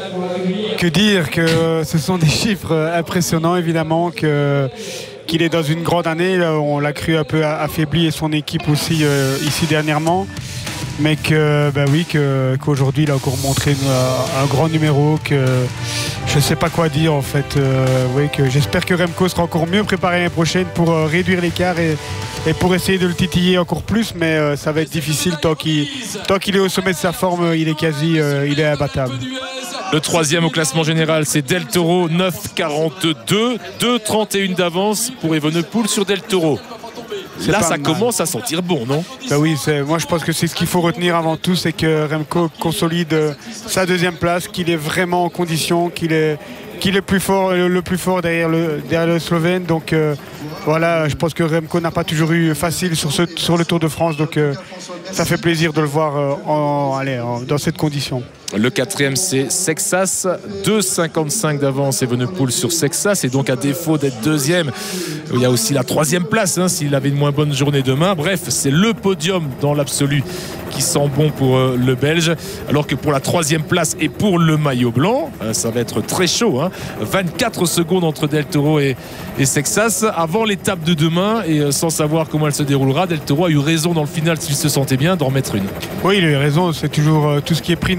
Que dire que ce sont des chiffres impressionnants, évidemment, que qu'il est dans une grande année. On l'a cru un peu affaibli et son équipe aussi euh, ici dernièrement. Mais que, ben oui, que, qu'aujourd'hui il a encore montré un, un grand numéro, que je ne sais pas quoi dire en fait. Euh, oui, que j'espère que Remco sera encore mieux préparé l'année prochaine pour euh, réduire l'écart et, et pour essayer de le titiller encore plus, mais euh, ça va être difficile tant qu'il, tant qu'il est au sommet de sa forme, il est quasi euh, il est imbattable. Le troisième au classement général, c'est Del Toro, neuf quarante-deux, deux trente et un d'avance pour Evenepoel sur Del Toro. C'est Là, ça mal. Commence à sentir bon, non? Ben oui, c'est, moi je pense que c'est ce qu'il faut retenir avant tout, c'est que Remco consolide sa deuxième place, qu'il est vraiment en condition, qu'il est, qu'il est plus fort, le, le plus fort derrière le, derrière le Slovène. Donc euh, voilà, je pense que Remco n'a pas toujours eu facile sur, ce, sur le Tour de France, donc euh, ça fait plaisir de le voir euh, en, allez, en, dans cette condition. Le quatrième, c'est Sexas, deux cinquante-cinq d'avance Evenepoel sur Sexas, et donc à défaut d'être deuxième, il y a aussi la troisième place hein, s'il avait une moins bonne journée demain. Bref, c'est le podium dans l'absolu qui sent bon pour euh, le Belge, alors que pour la troisième place et pour le maillot blanc, euh, ça va être très chaud, hein. vingt-quatre secondes entre Del Toro et, et Sexas avant l'étape de demain, et euh, sans savoir comment elle se déroulera, Del Toro a eu raison dans le final s'il se sentait bien d'en mettre une. Oui, il a eu raison, c'est toujours euh, tout ce qui est pris n'est, n'est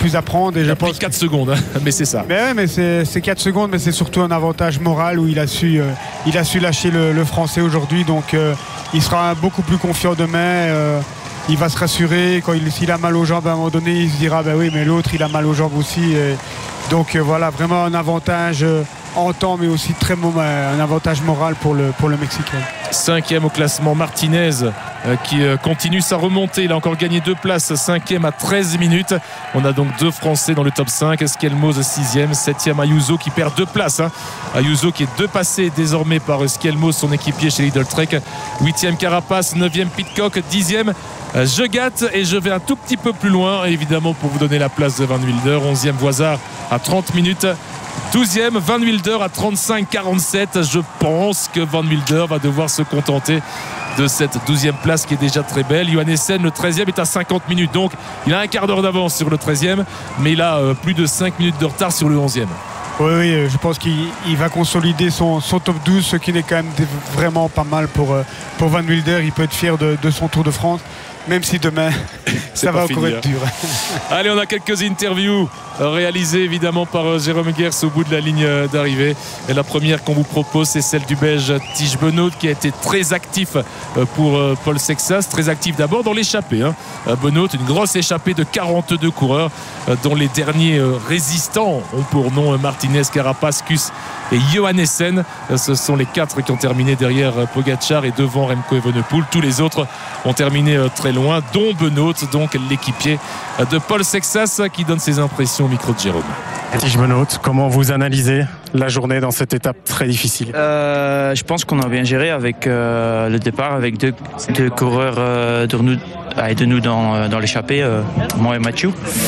plus à prendre. Et il je a pense pris quatre secondes, hein, mais c'est ça. Mais ouais, mais c'est, c'est quatre secondes, mais c'est surtout un avantage moral où il a su, euh, il a su lâcher le, le Français aujourd'hui. Donc euh, il sera beaucoup plus confiant demain. Euh, il va se rassurer. Quand il, s'il a mal aux jambes, à un moment donné, il se dira ben oui, mais l'autre, il a mal aux jambes aussi. Et donc euh, voilà, vraiment un avantage euh, en temps, mais aussi très un avantage moral pour le, pour le Mexicain. Cinquième au classement, Martinez euh, qui euh, continue sa remontée. Il a encore gagné deux places, cinquième à treize minutes. On a donc deux Français dans le top cinq. Skelmos sixième, septième Ayuso qui perd deux places. Hein. Ayuso qui est deux passés désormais par Skelmos, son équipier chez Lidl Trek. Huitième Carapace, neuvième Pitcock, dixième euh, Je gâte et je vais un tout petit peu plus loin, évidemment pour vous donner la place de Van Wilder. onzième Voisard à trente minutes. douzième Van Wilder à trente-cinq quarante-sept. Je pense que Van Wilder va devoir se contenter de cette douzième place qui est déjà très belle. Johannessen, le treizième, est à cinquante minutes. Donc il a un quart d'heure d'avance sur le treizième, mais il a euh, plus de cinq minutes de retard sur le onzième. Oui, oui, je pense qu'il il va consolider son, son top douze, ce qui est quand même vraiment pas mal pour, pour Van Wilder. Il peut être fier de, de son Tour de France, même si demain ça va encore être dur. Allez, on a quelques interviews réalisées évidemment par Jérôme Gers au bout de la ligne d'arrivée. Et la première qu'on vous propose, c'est celle du Belge Tige Benoot, qui a été très actif pour Paul Sexas, très actif d'abord dans l'échappée. Hein. Benoot, une grosse échappée de quarante-deux coureurs, dont les derniers résistants ont pour nom Martinez, Carapace, Kuss et Johannessen. Ce sont les quatre qui ont terminé derrière Pogacar et devant Remco Evenepoel. Tous les autres ont terminé très loin, dont Benoot, donc l'équipier de Paul Sexas, qui donne ses impressions au micro de Jérôme. Tige Benoot, comment vous analysez la journée dans cette étape très difficile? euh, Je pense qu'on a bien géré avec euh, le départ, avec deux, deux coureurs euh, de nous, et de nous dans, dans l'échappée, euh, moi et Mathieu.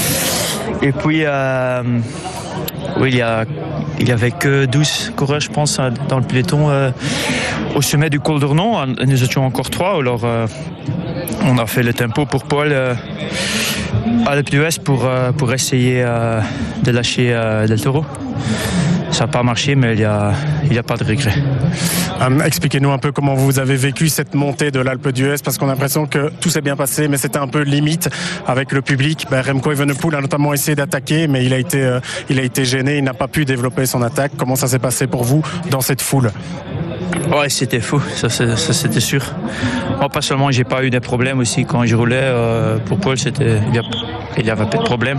Et puis, euh, oui, il y a Il n'y avait que douze coureurs, je pense, dans le peloton euh, au sommet du col d'Ornon. Nous étions encore trois. Alors, euh, on a fait le tempo pour Paul euh, à l'Alpe d'Huez pour, euh, pour essayer euh, de lâcher euh, Del Toro. Ça n'a pas marché, mais il n'y a, il y a pas de regret. Um, expliquez-nous un peu comment vous avez vécu cette montée de l'Alpe d'Huez, parce qu'on a l'impression que tout s'est bien passé, mais c'était un peu limite avec le public. Ben, Remco Evenepoel a notamment essayé d'attaquer, mais il a été, euh, il a été gêné, il n'a pas pu développer son attaque. Comment ça s'est passé pour vous dans cette foule? Ouais, c'était fou, ça, ça, ça c'était sûr. Moi, pas seulement, j'ai pas eu des problèmes aussi quand je roulais. Euh, pour Paul, c'était, il n'y avait pas de problème.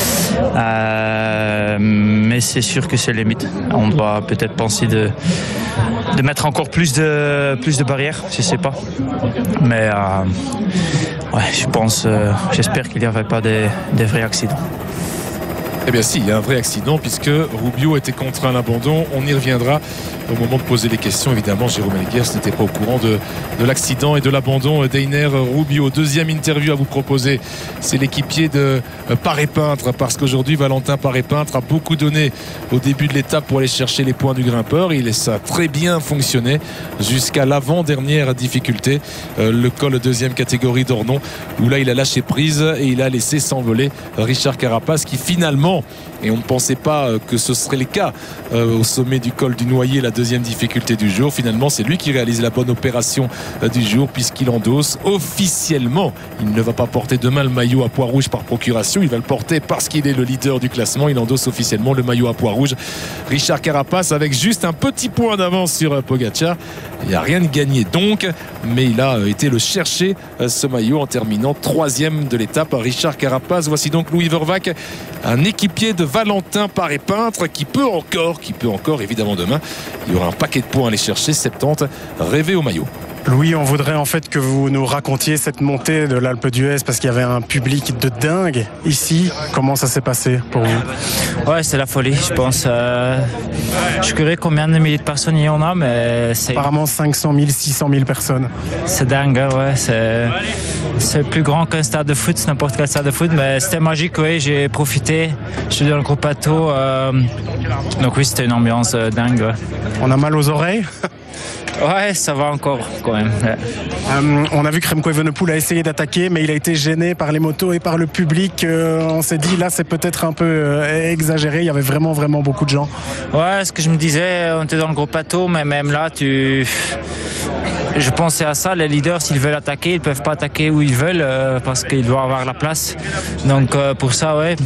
Euh, mais c'est sûr que c'est limite. On doit peut-être penser de, de mettre encore plus de, plus de barrières, je sais pas. Mais euh, ouais, je pense, euh, j'espère qu'il n'y avait pas des, des vrais accidents. Eh bien si, il y a un vrai accident puisque Rubio était contraint à l'abandon. On y reviendra au moment de poser les questions. Évidemment, Jérôme Elguers n'était pas au courant de, de l'accident et de l'abandon d'Einer Rubio. Deuxième interview à vous proposer, c'est l'équipier de Paré-Peintre, parce qu'aujourd'hui Valentin Paré-Peintre a beaucoup donné au début de l'étape pour aller chercher les points du grimpeur. Il ça a très bien fonctionné jusqu'à l'avant-dernière difficulté, euh, le col deuxième catégorie d'Ornon, où là il a lâché prise et il a laissé s'envoler Richard Carapace, qui finalement, et on ne pensait pas que ce serait le cas euh, au sommet du col du Noyer, la deuxième difficulté du jour, finalement c'est lui qui réalise la bonne opération euh, du jour, puisqu'il endosse officiellement, il ne va pas porter demain le maillot à pois rouge par procuration, il va le porter parce qu'il est le leader du classement. Il endosse officiellement le maillot à pois rouge, Richard Carapace, avec juste un petit point d'avance sur euh, Pogacar. Il n'y a rien de gagné donc, mais il a euh, été le chercher euh, ce maillot en terminant troisième de l'étape. Richard Carapace, voici donc Louis Vervac, un équipier de Valentin Paré-Peintre, qui peut encore, qui peut encore évidemment demain, il y aura un paquet de points à aller chercher, soixante-dix, rêver au maillot. Louis, on voudrait en fait que vous nous racontiez cette montée de l'Alpe d'Huez, parce qu'il y avait un public de dingue ici. Comment ça s'est passé pour vous? Ouais, c'est la folie, je pense. Euh, je connais combien de milliers de personnes il y en a, mais c'est... Apparemment cinq cent mille, six cent mille personnes. C'est dingue, ouais. C'est, c'est plus grand qu'un stade de foot, c'est n'importe quel stade de foot, mais c'était magique, oui. J'ai profité. Je suis dans le groupe bateau. Euh, donc oui, c'était une ambiance euh, dingue. Ouais. On a mal aux oreilles? Ouais, ça va encore quand même. Ouais. Euh, on a vu que Remco Evenepoel a essayé d'attaquer, mais il a été gêné par les motos et par le public. Euh, on s'est dit là, c'est peut-être un peu euh, exagéré. Il y avait vraiment, vraiment beaucoup de gens. Ouais, ce que je me disais, on était dans le gros plateau, mais même là, tu je pensais à ça. Les leaders, s'ils veulent attaquer, ils peuvent pas attaquer où ils veulent euh, parce qu'ils doivent avoir la place. Donc euh, pour ça, ouais.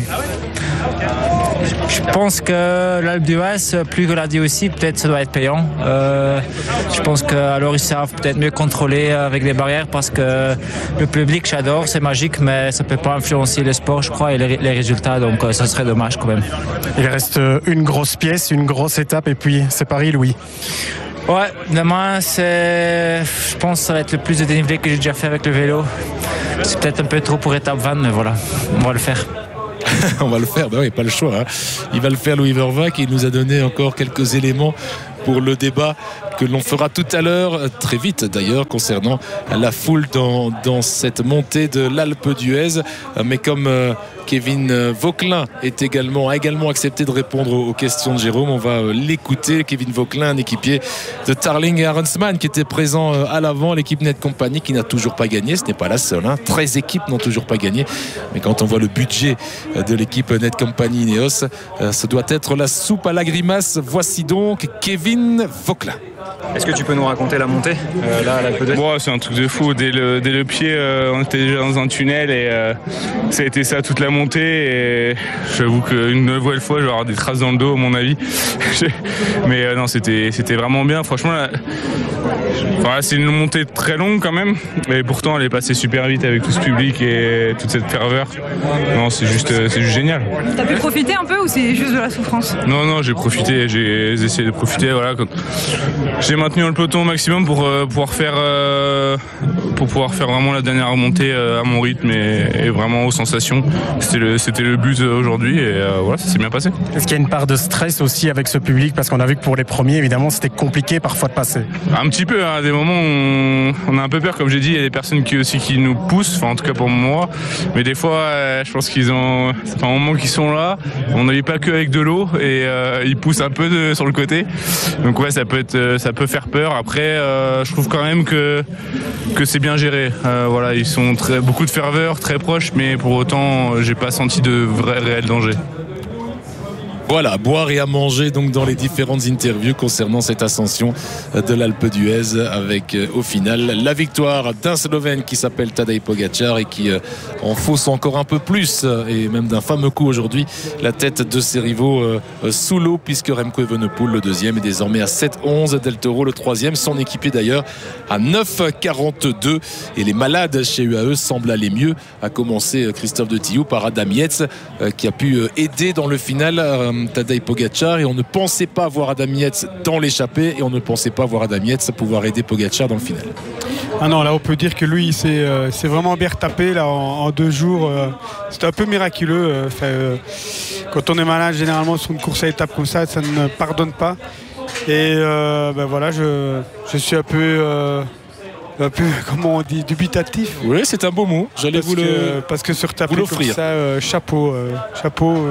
Je pense que l'Alpe d'Huez, plus que l'a dit aussi, peut-être ça doit être payant. Euh, je pense qu'alors ils savent peut-être mieux contrôler avec les barrières parce que le public, j'adore, c'est magique, mais ça peut pas influencer le sport, je crois, et les, les résultats. Donc ça serait dommage quand même. Il reste une grosse pièce, une grosse étape, et puis c'est Paris, Louis. Ouais, demain, c'est, je pense que ça va être le plus de dénivelé que j'ai déjà fait avec le vélo. C'est peut-être un peu trop pour étape vingt, mais voilà, on va le faire. On va le faire, ben oui, pas le choix. Hein. Il va le faire, Louis Vervaeke, et il nous a donné encore quelques éléments pour le débat que l'on fera tout à l'heure, très vite d'ailleurs, concernant la foule dans, dans cette montée de l'Alpe d'Huez. Mais comme euh, Kevin Vauquelin est également, a également accepté de répondre aux questions de Jérôme, on va l'écouter. Kevin Vauquelin, un équipier de Tarling et Arensman qui était présent à l'avant, l'équipe Net Company qui n'a toujours pas gagné. Ce n'est pas la seule, hein. treize équipes n'ont toujours pas gagné. Mais quand on voit le budget de l'équipe Net Company Ineos, ça doit être la soupe à la grimace. Voici donc Kevin Vauquelin. Est-ce que tu peux nous raconter la montée euh, là à l'Alpe d'Huez? Bon, c'est un truc de fou. Dès le, dès le pied, euh, on était déjà dans un tunnel et euh, ça a été ça toute la montée. Et j'avoue qu'une nouvelle fois, je vais avoir des traces dans le dos, à mon avis. Mais euh, non, c'était, c'était vraiment bien. Franchement, là, enfin, c'est une montée très longue quand même. Mais pourtant, elle est passée super vite avec tout ce public et toute cette ferveur. Non, c'est juste, c'est juste génial. T'as pu profiter un peu ou c'est juste de la souffrance? Non, non, j'ai profité. J'ai essayé de profiter. Voilà, quand... J'ai maintenu le peloton au maximum pour euh, pouvoir faire euh, pour pouvoir faire vraiment la dernière remontée euh, à mon rythme et, et vraiment aux sensations. C'était le, c'était le but aujourd'hui et euh, voilà, ça s'est bien passé. Est-ce qu'il y a une part de stress aussi avec ce public parce qu'on a vu que pour les premiers, évidemment, c'était compliqué parfois de passer. Un petit peu, hein, à des moments, on, on a un peu peur, comme j'ai dit, il y a des personnes qui aussi qui nous poussent, enfin en tout cas pour moi. Mais des fois, euh, je pense qu'ils ont, c'est un moment qu'ils sont là. On n'avait pas que avec de l'eau et euh, ils poussent un peu de, sur le côté. Donc ouais, ça peut être, ça peut faire peur. Après, euh, je trouve quand même que que c'est bien géré. Euh, voilà, ils sont très, beaucoup de ferveur, très proches, mais pour autant, j'ai pas senti de vrai réel danger. Voilà, à boire et à manger donc dans les différentes interviews concernant cette ascension de l'Alpe d'Huez avec euh, au final la victoire d'un Slovène qui s'appelle Tadej Pogačar et qui euh, en fausse encore un peu plus euh, et même d'un fameux coup aujourd'hui la tête de ses rivaux euh, euh, sous l'eau puisque Remco Evenepoel le deuxième est désormais à sept onze, Del Toro le troisième, son équipier d'ailleurs à neuf quarante-deux et les malades chez U A E semblent aller mieux, à commencer euh, Christophe de Tillou par Adam Yates euh, qui a pu euh, aider dans le final euh, Tadej Pogačar et on ne pensait pas voir Adam Yates dans l'échappée et on ne pensait pas voir Adam Yates pouvoir aider Pogačar dans le final. Ah non, là on peut dire que lui il s'est, euh, s'est vraiment bien retapé là, en, en deux jours. Euh, c'était un peu miraculeux. Euh, fait, euh, quand on est malade, généralement sur une course à étapes comme ça, ça ne pardonne pas. Et euh, ben voilà, je, je suis un peu... Euh, un peu, comment on dit, dubitatif. Oui, c'est un beau mot. J'allais vous, que, le, parce que sur taper vous comme ça, euh, chapeau. Euh, chapeau euh.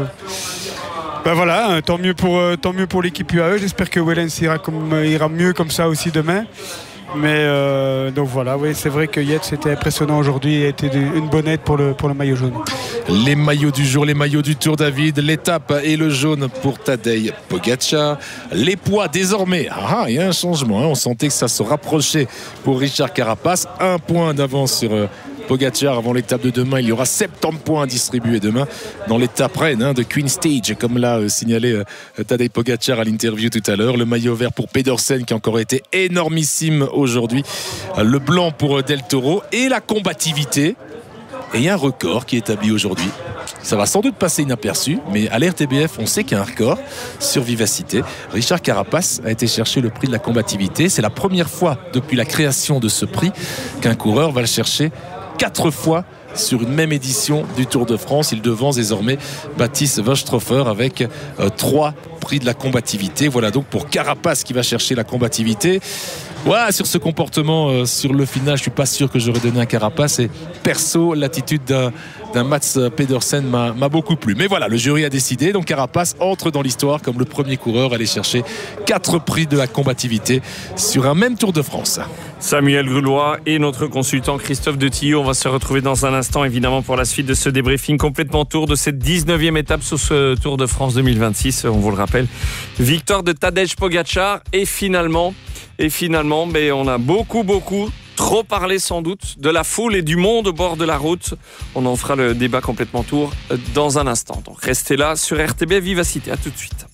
Ben voilà, tant mieux pour, euh, tant mieux pour l'équipe U A E. J'espère que Wellens ira, comme, ira mieux comme ça aussi demain. Mais euh, donc voilà, oui, c'est vrai que Yates était impressionnant aujourd'hui et a été une bonne aide pour le, pour le maillot jaune. Les maillots du jour, les maillots du Tour David, l'étape et le jaune pour Tadej Pogačar. Les poids désormais, ah, il y a un changement, hein. On sentait que ça se rapprochait pour Richard Carapace. Un point d'avance sur euh, Pogačar avant l'étape de demain. Il y aura soixante-dix points à distribuer demain dans l'étape reine hein, de Queen Stage, comme l'a euh, signalé euh, Tadej Pogačar à l'interview tout à l'heure. Le maillot vert pour Pedersen qui a encore été énormissime aujourd'hui. Euh, le blanc pour euh, Del Toro et la combativité. Et il y a un record qui est établi aujourd'hui. Ça va sans doute passer inaperçu, mais à l'R T B F, on sait qu'il y a un record sur vivacité. Richard Carapace a été chercher le prix de la combativité. C'est la première fois depuis la création de ce prix qu'un coureur va le chercher quatre fois sur une même édition du Tour de France. Il devance désormais Baptiste Wöstrofer avec euh, trois prix de la combativité. Voilà donc pour Carapace qui va chercher la combativité. Ouais, sur ce comportement, euh, sur le final, je suis pas sûr que j'aurais donné un Carapace. Et perso, l'attitude d'un, d'un Mats Pedersen m'a, m'a beaucoup plu. Mais voilà, le jury a décidé. Donc Carapaz entre dans l'histoire comme le premier coureur à aller chercher quatre prix de la combativité sur un même Tour de France. Samuel Grulois et notre consultant Christophe de Tillot. On va se retrouver dans un instant, évidemment, pour la suite de ce débriefing complètement tour de cette dix-neuvième étape sur ce Tour de France deux mille vingt-six. On vous le rappelle, victoire de Tadej Pogačar. Et finalement, et finalement, mais on a beaucoup, beaucoup trop parlé sans doute de la foule et du monde au bord de la route. On en fera le débat complètement tour dans un instant. Donc restez là sur R T B Vivacité. À tout de suite.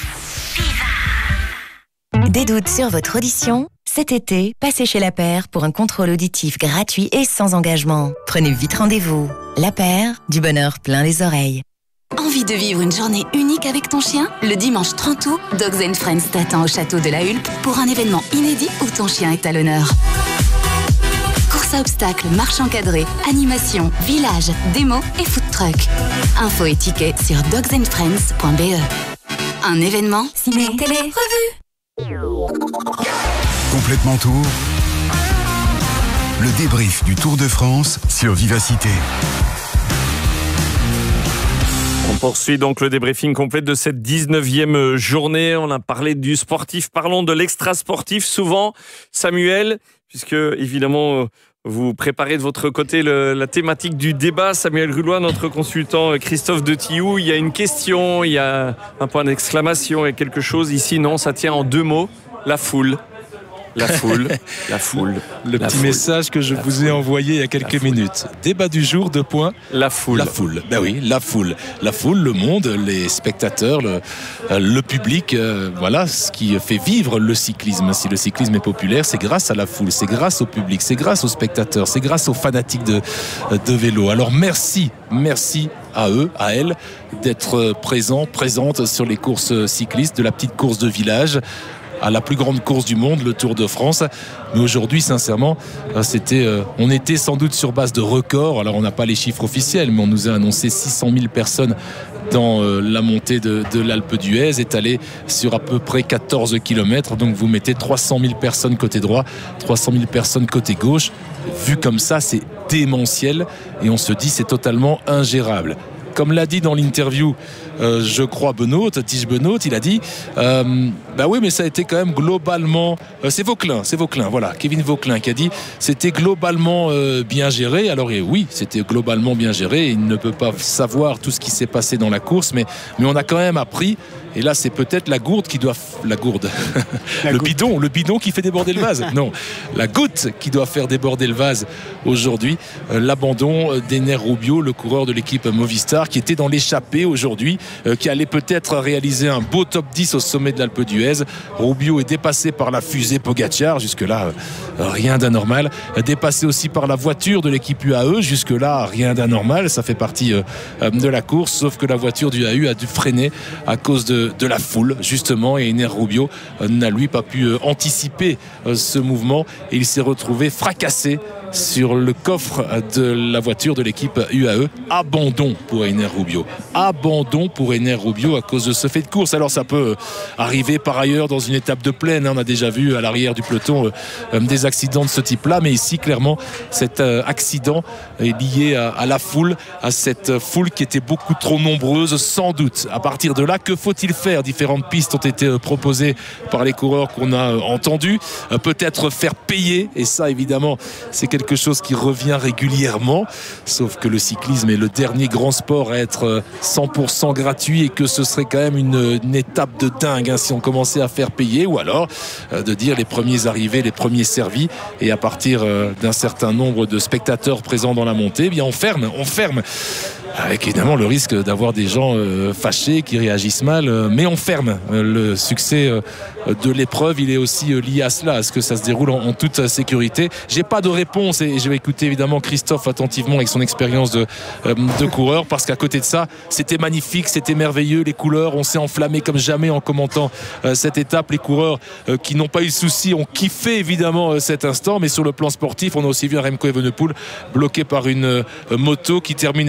Des doutes sur votre audition ? Cet été, passez chez La Paire pour un contrôle auditif gratuit et sans engagement. Prenez vite rendez-vous. La Paire, du bonheur plein les oreilles. Envie de vivre une journée unique avec ton chien ? Le dimanche trente août, Dogs and Friends t'attend au château de la Hulpe pour un événement inédit où ton chien est à l'honneur. Course à obstacles, marche encadrée, animation, village, démo et food truck. Infos et tickets sur dogs and friends point b e. Un événement ciné, télé, revue. Complètement Tour. Le débrief du Tour de France sur Vivacité. On poursuit donc le débriefing complet de cette dix-neuvième journée. On a parlé du sportif, parlons de l'extra-sportif souvent. Samuel, puisque évidemment vous préparez de votre côté le, la thématique du débat. Samuel Grulois, notre consultant Christophe de Tillou, il y a une question, il y a un point d'exclamation et quelque chose. Ici, non, ça tient en deux mots, la foule. La foule, la foule. Le la petit foule. message que je la vous foule. ai envoyé il y a quelques minutes. Débat du jour, deux points. La foule. La foule. Ben oui, la foule. La foule, le monde, les spectateurs, le, le public. Euh, voilà ce qui fait vivre le cyclisme. Si le cyclisme est populaire, c'est grâce à la foule, c'est grâce au public, c'est grâce aux spectateurs, c'est grâce aux fanatiques de, de vélo. Alors merci, merci à eux, à elles, d'être présents, présentes sur les courses cyclistes, de la petite course de village à la plus grande course du monde, le Tour de France. Mais aujourd'hui, sincèrement, c'était, euh, on était sans doute sur base de records. Alors, on n'a pas les chiffres officiels, mais on nous a annoncé six cent mille personnes dans euh, la montée de, de l'Alpe d'Huez, étalée sur à peu près quatorze kilomètres. Donc, vous mettez trois cent mille personnes côté droit, trois cent mille personnes côté gauche. Vu comme ça, c'est démentiel. Et on se dit, c'est totalement ingérable. Comme l'a dit dans l'interview, euh, je crois Benoît, Tige Benoît, il a dit euh, bah oui, mais ça a été quand même globalement, euh, c'est Vauquelin, c'est Vauquelin, voilà, Kevin Vauquelin qui a dit c'était globalement euh, bien géré. Alors et oui, c'était globalement bien géré. Il ne peut pas savoir tout ce qui s'est passé dans la course, mais mais on a quand même appris. Et là, c'est peut-être la gourde qui doit... F... La gourde. La le goutte. bidon. Le bidon qui fait déborder le vase. Non, la goutte qui doit faire déborder le vase aujourd'hui. Euh, l'abandon d'Ener Rubio, le coureur de l'équipe Movistar, qui était dans l'échappée aujourd'hui, euh, qui allait peut-être réaliser un beau top dix au sommet de l'Alpe d'Huez. Rubio est dépassé par la fusée Pogačar. Jusque-là, euh, rien d'anormal. Dépassé aussi par la voiture de l'équipe U A E. Jusque-là, rien d'anormal. Ça fait partie euh, de la course. Sauf que la voiture du U A E a dû freiner à cause de de la foule justement, et Ener Rubio euh, n'a lui pas pu euh, anticiper euh, ce mouvement et il s'est retrouvé fracassé sur le coffre de la voiture de l'équipe U A E. Abandon pour Ener Rubio. Abandon pour Ener Rubio à cause de ce fait de course. Alors ça peut arriver par ailleurs dans une étape de plaine. On a déjà vu à l'arrière du peloton euh, des accidents de ce type-là. Mais ici, clairement, cet euh, accident est lié à, à la foule, à cette foule qui était beaucoup trop nombreuse, sans doute. À partir de là, que faut-il faire ? Différentes pistes ont été proposées par les coureurs qu'on a entendus. Euh, peut-être faire payer. Et ça, évidemment, c'est quelque quelque chose qui revient régulièrement, sauf que le cyclisme est le dernier grand sport à être cent pour cent gratuit et que ce serait quand même une, une étape de dingue hein, si on commençait à faire payer, ou alors euh, de dire les premiers arrivés, les premiers servis, et à partir euh, d'un certain nombre de spectateurs présents dans la montée, eh bien on ferme, on ferme. Avec évidemment le risque d'avoir des gens euh, fâchés qui réagissent mal, euh, mais on ferme. Euh, le succès euh, de l'épreuve, il est aussi euh, lié à cela, à ce que ça se déroule en, en toute sécurité. J'ai pas de réponse et je vais écouter évidemment Christophe attentivement avec son expérience de, euh, de coureur, parce qu'à côté de ça, c'était magnifique, c'était merveilleux, les couleurs, on s'est enflammé comme jamais en commentant euh, cette étape. Les coureurs euh, qui n'ont pas eu de soucis ont kiffé évidemment euh, cet instant, mais sur le plan sportif, on a aussi vu un Remco Evenepoel bloqué par une euh, moto qui termine avec douze secondes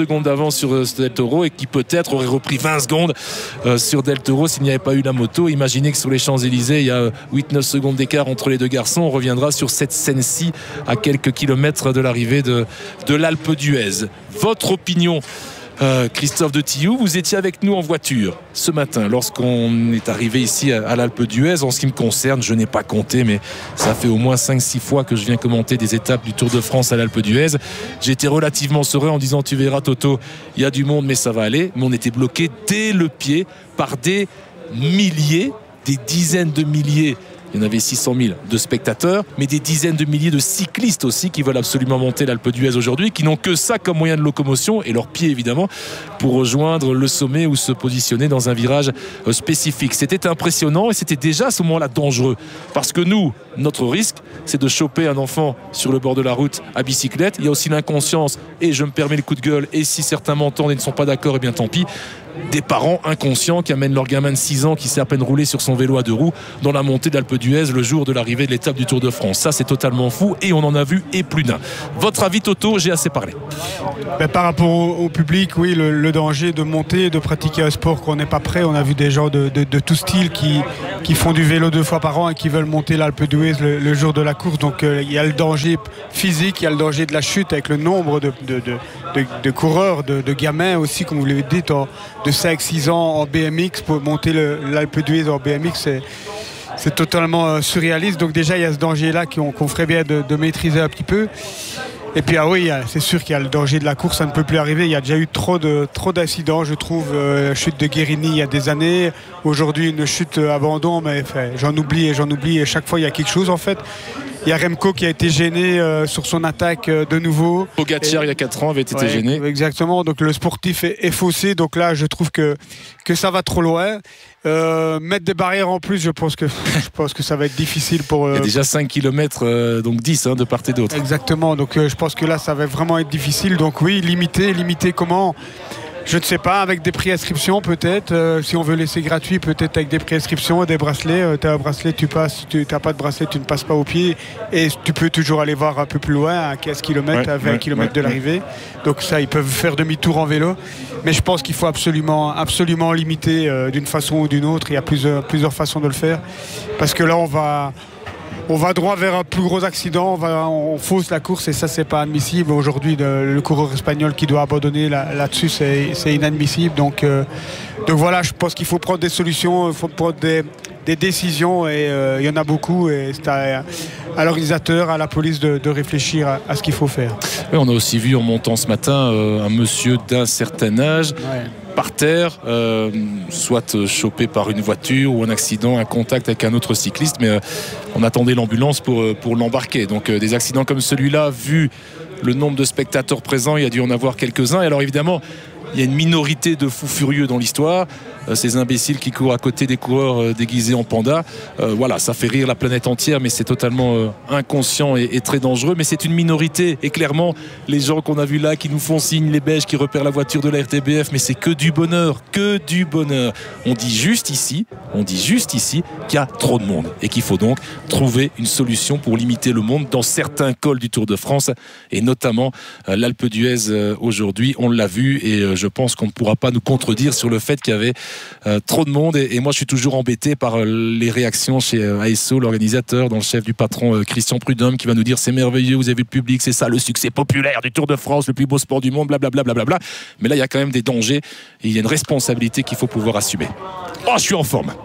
secondes d'avance sur euh, Del Toro et qui peut-être aurait repris vingt secondes euh, sur Del Toro s'il n'y avait pas eu la moto. Imaginez que sur les Champs-Élysées, il y a huit neuf secondes d'écart entre les deux garçons. On reviendra sur cette scène-ci à quelques kilomètres de l'arrivée de, de l'Alpe d'Huez. Votre opinion, euh, Christophe de Tillou, vous étiez avec nous en voiture ce matin lorsqu'on est arrivé ici à, à l'Alpe d'Huez. En ce qui me concerne, je n'ai pas compté, mais ça fait au moins cinq six fois que je viens commenter des étapes du Tour de France à l'Alpe d'Huez. J'étais relativement serein en disant tu verras Toto, il y a du monde mais ça va aller. Mais on était bloqué dès le pied par des milliers, des dizaines de milliers. Il y en avait six cent mille de spectateurs, mais des dizaines de milliers de cyclistes aussi qui veulent absolument monter l'Alpe d'Huez aujourd'hui, qui n'ont que ça comme moyen de locomotion et leurs pieds évidemment pour rejoindre le sommet ou se positionner dans un virage spécifique. C'était impressionnant et c'était déjà à ce moment-là dangereux parce que nous, notre risque, c'est de choper un enfant sur le bord de la route à bicyclette. Il y a aussi l'inconscience et je me permets le coup de gueule et si certains m'entendent et ne sont pas d'accord, eh bien tant pis. Des parents inconscients qui amènent leur gamin de six ans qui sait à peine rouler sur son vélo à deux roues dans la montée d'Alpe d'Huez le jour de l'arrivée de l'étape du Tour de France. Ça, c'est totalement fou et on en a vu et plus d'un. Votre avis, Toto? J'ai assez parlé. Ben, par rapport au, au public, oui, le, le danger de monter, de pratiquer un sport qu'on n'est pas prêt. On a vu des gens de, de, de tout style qui, qui font du vélo deux fois par an et qui veulent monter l'Alpe d'Huez le, le jour de la course. Donc euh, il y a le danger physique, il y a le danger de la chute avec le nombre de, de, de, de, de coureurs, de, de gamins aussi, comme vous l'avez dit, en, de cinq six ans en B M X. Pour monter l'Alpe d'Huez en B M X, c'est, c'est totalement euh, surréaliste. Donc déjà, il y a ce danger-là qu'on, qu'on ferait bien de, de maîtriser un petit peu. Et puis ah oui, c'est sûr qu'il y a le danger de la course, ça ne peut plus arriver. Il y a déjà eu trop, de, trop d'incidents, je trouve. Euh, chute de Guérini il y a des années. Aujourd'hui, une chute euh, abandon, mais enfin, j'en oublie et j'en oublie. Et chaque fois, il y a quelque chose en fait. Il y a Remco qui a été gêné euh, sur son attaque euh, de nouveau. Pogacar, il y a quatre ans, avait été ouais, gêné. Exactement, donc le sportif est, est faussé. Donc là, je trouve que, que ça va trop loin. Euh, mettre des barrières en plus, je pense que, je pense que ça va être difficile pour... Euh, il y a déjà cinq kilomètres, euh, donc dix hein, de part et d'autre. Exactement, donc euh, je pense que là, ça va vraiment être difficile. Donc oui, limiter, limiter comment ? Je ne sais pas, avec des pré-inscriptions peut-être, euh, si on veut laisser gratuit, peut-être avec des pré-inscriptions, des bracelets. Euh, tu as un bracelet, tu passes, tu n'as pas de bracelet, tu ne passes pas au pied. Et tu peux toujours aller voir un peu plus loin, à quinze kilomètres, ouais, à vingt ouais, kilomètres ouais, de l'arrivée. Ouais. Donc ça, ils peuvent faire demi-tour en vélo. Mais je pense qu'il faut absolument, absolument limiter euh, d'une façon ou d'une autre. Il y a plusieurs, plusieurs façons de le faire. Parce que là, on va... On va droit vers un plus gros accident, on, va, on fausse la course et ça c'est pas admissible. Aujourd'hui le, le coureur espagnol qui doit abandonner là, là-dessus c'est, c'est inadmissible. Donc, euh, donc voilà, je pense qu'il faut prendre des solutions, il faut prendre des, des décisions et euh, il y en a beaucoup et c'est à, à l'organisateur, à la police de, de réfléchir à, à ce qu'il faut faire. Oui, on a aussi vu en montant ce matin euh, un monsieur d'un certain âge. Ouais. Par terre, euh, soit chopé par une voiture ou un accident, un contact avec un autre cycliste, mais euh, on attendait l'ambulance pour, pour l'embarquer. Donc euh, des accidents comme celui-là, vu le nombre de spectateurs présents, il y a dû en avoir quelques-uns. Et alors évidemment, il y a une minorité de fous furieux dans l'histoire, euh, ces imbéciles qui courent à côté des coureurs euh, déguisés en panda. Euh, voilà, ça fait rire la planète entière, mais c'est totalement euh, inconscient et, et très dangereux. Mais c'est une minorité. Et clairement, les gens qu'on a vus là, qui nous font signe, les Belges qui repèrent la voiture de la R T B F, mais c'est que du bonheur, que du bonheur. On dit juste ici, on dit juste ici qu'il y a trop de monde et qu'il faut donc trouver une solution pour limiter le monde dans certains cols du Tour de France et notamment euh, l'Alpe d'Huez euh, aujourd'hui. On l'a vu et euh, je pense qu'on ne pourra pas nous contredire sur le fait qu'il y avait euh, trop de monde et, et moi je suis toujours embêté par euh, les réactions chez euh, A S O, l'organisateur, dans le chef du patron euh, Christian Prudhomme qui va nous dire c'est merveilleux, vous avez vu le public, c'est ça le succès populaire du Tour de France, le plus beau sport du monde, blablabla. Bla, bla, bla, bla. Mais là il y a quand même des dangers et il y a une responsabilité qu'il faut pouvoir assumer. Oh, je suis en forme.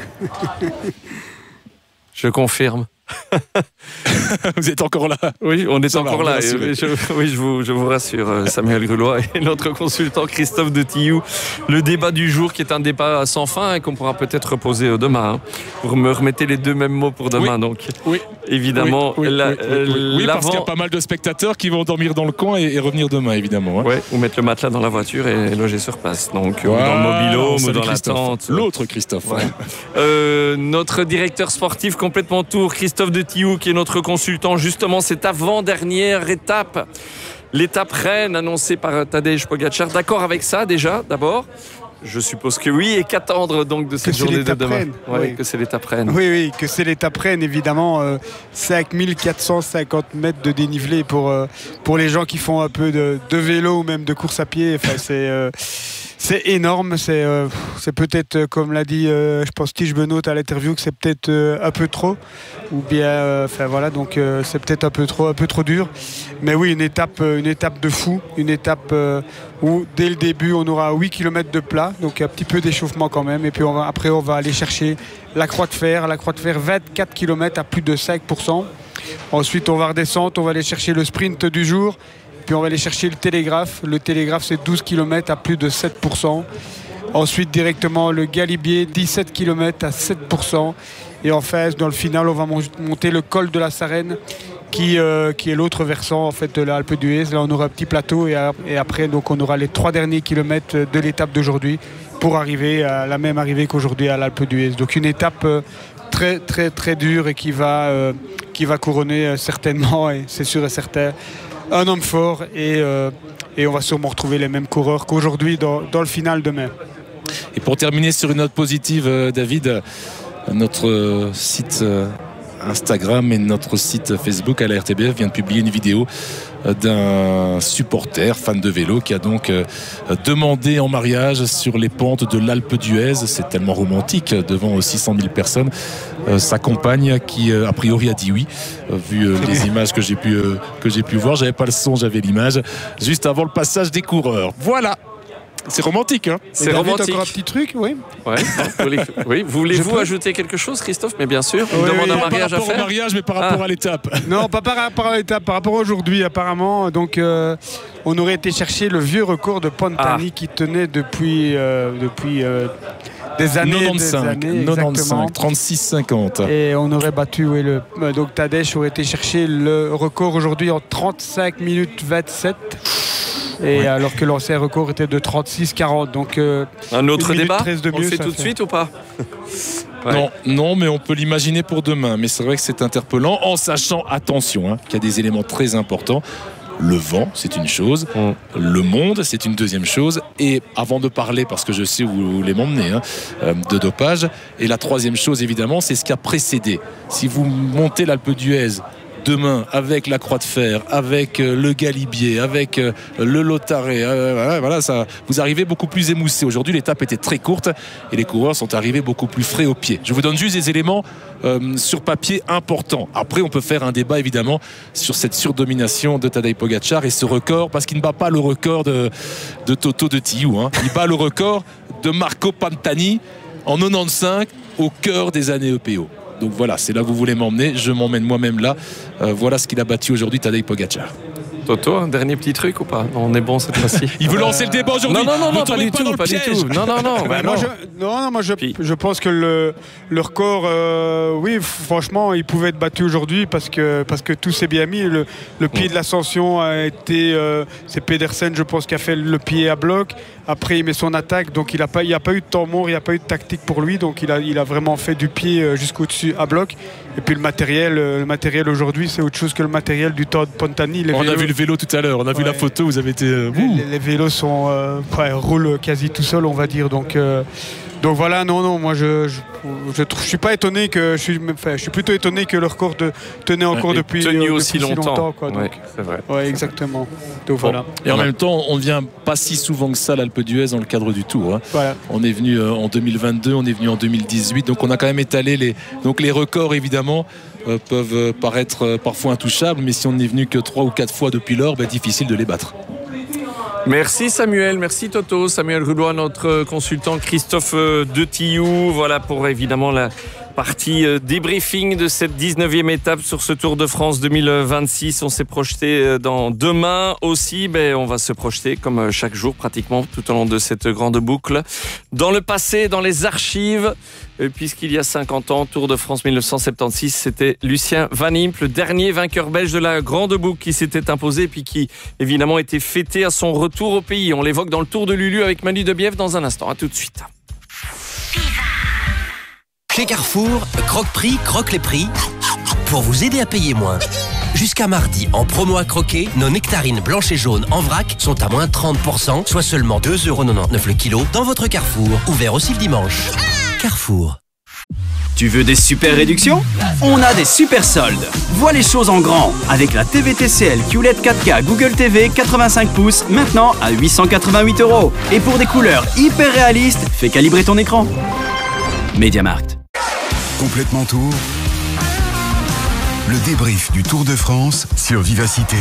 Je confirme. Vous êtes encore là? Oui, on est Ça encore va, là. Je, oui, je vous, je vous rassure, Samuel Grulois et notre consultant Christophe de Tillou. Le débat du jour qui est un débat sans fin et qu'on pourra peut-être reposer demain. Hein. Vous me remettez les deux mêmes mots pour demain, oui. donc. Oui. Évidemment. Oui, oui, la, oui, oui, oui. oui parce qu'il y a pas mal de spectateurs qui vont dormir dans le coin et, et revenir demain, évidemment. Hein. Oui, ou mettre le matelas dans la voiture et loger sur place. Donc, voilà, dans le mobil-home ou dans la tente. L'autre Christophe. Ouais. euh, notre directeur sportif complètement tour, Christophe de Tillou, qui est notre consultant, justement, cette avant-dernière étape. L'étape reine annoncée par Tadej Pogacar. D'accord avec ça, déjà, d'abord? Je suppose que oui. Et qu'attendre donc de cette Que c'est journée de l'étape demain? Rennes, Ouais, oui. Que c'est l'étape Rennes. Oui, oui, que c'est l'étape Rennes, évidemment. Euh, cinq mille quatre cent cinquante mètres de dénivelé pour, euh, pour les gens qui font un peu de, de vélo ou même de course à pied. Enfin, c'est, euh, c'est énorme. C'est, euh, c'est peut-être, euh, comme l'a dit, euh, je pense, Tige Benoît à l'interview, que c'est peut-être euh, un peu trop. Ou bien, euh, enfin voilà, donc euh, c'est peut-être un peu trop, un peu trop dur. Mais oui, une étape, euh, une étape de fou. Une étape euh, où, dès le début, on aura huit kilomètres de plat. Donc un petit peu d'échauffement quand même. Et puis on va, après, on va aller chercher la Croix de Fer. La Croix de Fer, vingt-quatre kilomètres à plus de cinq pour cent. Ensuite, on va redescendre. On va aller chercher le sprint du jour. Puis on va aller chercher le Télégraphe. Le Télégraphe, c'est douze kilomètres à plus de sept pour cent. Ensuite, directement, le Galibier, dix-sept kilomètres à sept pour cent. Et enfin, dans le final, on va monter le col de la Sarenne, qui, euh, qui est l'autre versant en fait, de l'Alpe d'Huez. Là, on aura un petit plateau et, et après, donc, on aura les trois derniers kilomètres de l'étape d'aujourd'hui pour arriver à la même arrivée qu'aujourd'hui à l'Alpe d'Huez. Donc une étape euh, très, très, très dure et qui va, euh, qui va couronner euh, certainement, et c'est sûr et certain, un homme fort. Et, euh, et on va sûrement retrouver les mêmes coureurs qu'aujourd'hui dans, dans le final demain. Et pour terminer sur une note positive, euh, David, notre euh, site euh, Instagram et notre site Facebook à la R T B F vient de publier une vidéo euh, d'un supporter fan de vélo qui a donc euh, demandé en mariage sur les pentes de l'Alpe d'Huez. C'est tellement romantique, devant six cent mille personnes, euh, sa compagne qui euh, a priori a dit oui, euh, vu euh, les images que j'ai pu, euh, que j'ai pu voir. J'avais pas le son, j'avais l'image juste avant le passage des coureurs. Voilà. C'est romantique, hein. C'est romantique. Encore un petit truc, oui. Ouais, vous voulez, oui. Voulez-vous ajouter quelque chose, Christophe? Mais bien sûr, on oui, demande oui, un par mariage à Pas faire. au mariage, mais par rapport Ah. à l'étape. Non, pas par rapport à l'étape, par rapport à aujourd'hui apparemment. Donc euh, on aurait été chercher le vieux record de Pantani Ah. qui tenait depuis, euh, depuis euh, des années. quatre-vingt-quinze, des années, quatre-vingt-quinze, exactement. trente-six cinquante. Et on aurait battu, oui, le, euh, donc Tadej aurait été chercher le record aujourd'hui en trente-cinq minutes vingt-sept. Et Ouais. alors que l'ancien record était de trente-six quarante. Donc euh, Un autre une minute débat treize de On le mieux, fait ça tout de fait. suite ou pas? Ouais. Non, non, mais on peut l'imaginer pour demain. Mais c'est vrai que c'est interpellant, en sachant, attention, hein, qu'il y a des éléments très importants. Le vent, c'est une chose. Mm. Le monde, c'est une deuxième chose. Et avant de parler, parce que je sais où vous voulez m'emmener, hein, euh, de dopage. Et la troisième chose, évidemment, c'est ce qui a précédé. Si vous montez l'Alpe d'Huez demain avec la Croix de Fer, avec euh, le Galibier, avec euh, le Lotaré, euh, voilà, voilà, ça, vous arrivez beaucoup plus émoussé. Aujourd'hui, l'étape était très courte et les coureurs sont arrivés beaucoup plus frais au pied. Je vous donne juste des éléments euh, sur papier importants. Après, on peut faire un débat évidemment sur cette surdomination de Tadej Pogačar et ce record, parce qu'il ne bat pas le record de, de Toto de Tillou, hein. Il bat le record de Marco Pantani en quatre-vingt-quinze au cœur des années E P O. Donc voilà, c'est là que vous voulez m'emmener, je m'emmène moi-même là. Euh, voilà ce qu'il a battu aujourd'hui, Tadej Pogačar. Toto, un dernier petit truc ou pas? Non, on est bon cette fois-ci. Il veut lancer le débat aujourd'hui. Non, non, non, Ne non, pas tombez du pas tout, dans le pas du piège. tout. Non, non, non. bah moi, non. je, non, non, moi je, je pense que le, le record, euh, oui, franchement, il pouvait être battu aujourd'hui parce que, parce que tout s'est bien mis. Le, le pied de l'ascension a été. Euh, c'est Pedersen, je pense, qui a fait le pied à bloc. Après, il met son attaque. Donc, il n'y a, a pas eu de temps mort, il n'y a pas eu de tactique pour lui. Donc, il a, il a vraiment fait du pied jusqu'au-dessus à bloc. Et puis, le matériel, le matériel aujourd'hui, c'est autre chose que le matériel du temps de Pantani. Les on vélos, a vu le vélo tout à l'heure, on a vu Ouais. la photo, vous avez été. Euh, les, les- les vélos sont, euh, ouais, roulent quasi tout seuls, on va dire. Donc, euh, donc voilà, non, non, moi je je, je, je suis pas étonné que je suis, enfin, je suis plutôt étonné que le record de, tenait encore Et depuis, tenu euh, aussi depuis si longtemps. quoi, Ouais, donc. c'est vrai. Ouais, exactement. Donc Bon. voilà. Et en même temps, on ne vient pas si souvent que ça à l'Alpe d'Huez dans le cadre du Tour, hein. Voilà. On est venu euh, en deux mille vingt-deux, on est venu en deux mille dix-huit, donc on a quand même étalé les, donc les records évidemment euh, peuvent euh, paraître euh, parfois intouchables, mais si on n'est venu que trois ou quatre fois depuis lors, bah, difficile de les battre. Merci Samuel, merci Toto. Samuel Roulois, notre consultant, Christophe de Tillou. Voilà pour évidemment la partie débriefing de cette dix-neuvième étape sur ce Tour de France deux mille vingt-six. On s'est projeté dans demain aussi. Ben, on va se projeter comme chaque jour pratiquement tout au long de cette grande boucle. Dans le passé, dans les archives, puisqu'il y a cinquante ans, Tour de France mille neuf cent soixante-seize, c'était Lucien Van Impe, le dernier vainqueur belge de la grande boucle qui s'était imposé et puis qui évidemment était fêté à son retour au pays. On l'évoque dans le Tour de Lulu avec Manu Debièvre dans un instant. À tout de suite. Chez Carrefour, Croque-Prix, croque les prix pour vous aider à payer moins. Jusqu'à mardi, en promo à croquer, nos nectarines blanches et jaunes en vrac sont à moins trente pour cent, soit seulement deux euros quatre-vingt-dix-neuf le kilo dans votre Carrefour. Ouvert aussi le dimanche. Carrefour. Tu veux des super réductions? On a des super soldes. Vois les choses en grand avec la T V T C L Q L E D quatre K Google T V quatre-vingt-cinq pouces maintenant à huit cent quatre-vingt-huit euros. Et pour des couleurs hyper réalistes, fais calibrer ton écran. MediaMarkt. Complètement Tour. Le débrief du Tour de France sur Vivacité.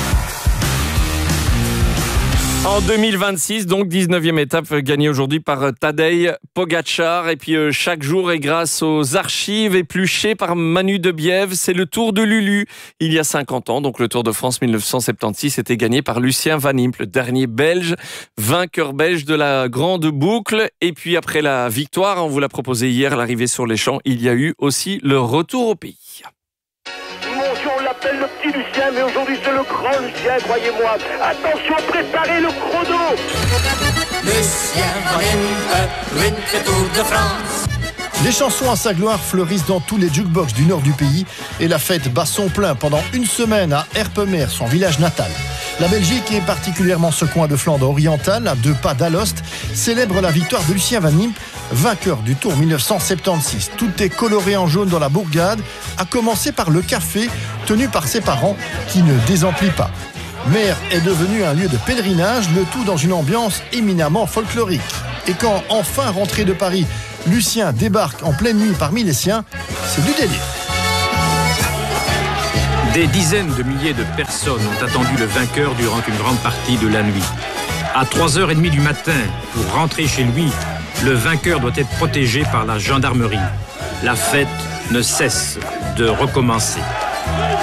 En deux mille vingt-six, donc dix-neuvième étape gagnée aujourd'hui par Tadej Pogačar. Et puis euh, chaque jour, et grâce aux archives épluchées par Manu Debiève, c'est le Tour de Lulu. Il y a cinquante ans, donc le Tour de France mille neuf cent soixante-seize était gagné par Lucien Van Impe, le dernier Belge, vainqueur belge de la grande boucle. Et puis après la victoire, on vous l'a proposé hier, l'arrivée sur les champs, il y a eu aussi le retour au pays. On l'appelle le petit Lucien, mais aujourd'hui c'est le grand Lucien, croyez-moi. Attention, préparez le chrono. Lucien Van Impe, winter Tour de France. Les chansons à sa gloire fleurissent dans tous les jukebox du nord du pays et la fête bat son plein pendant une semaine à Erpemer, son village natal. La Belgique et particulièrement ce coin de Flandre orientale, à deux pas d'Alost, célèbre la victoire de Lucien Van Impe, vainqueur du Tour mille neuf cent soixante-seize. Tout est coloré en jaune dans la bourgade, à commencer par le café tenu par ses parents qui ne désemplit pas. Mer est devenu un lieu de pèlerinage, le tout dans une ambiance éminemment folklorique. Et quand, enfin rentré de Paris, Lucien débarque en pleine nuit parmi les siens, c'est du délire. Des dizaines de milliers de personnes ont attendu le vainqueur durant une grande partie de la nuit. À trois heures trente du matin, pour rentrer chez lui, le vainqueur doit être protégé par la gendarmerie. La fête ne cesse de recommencer.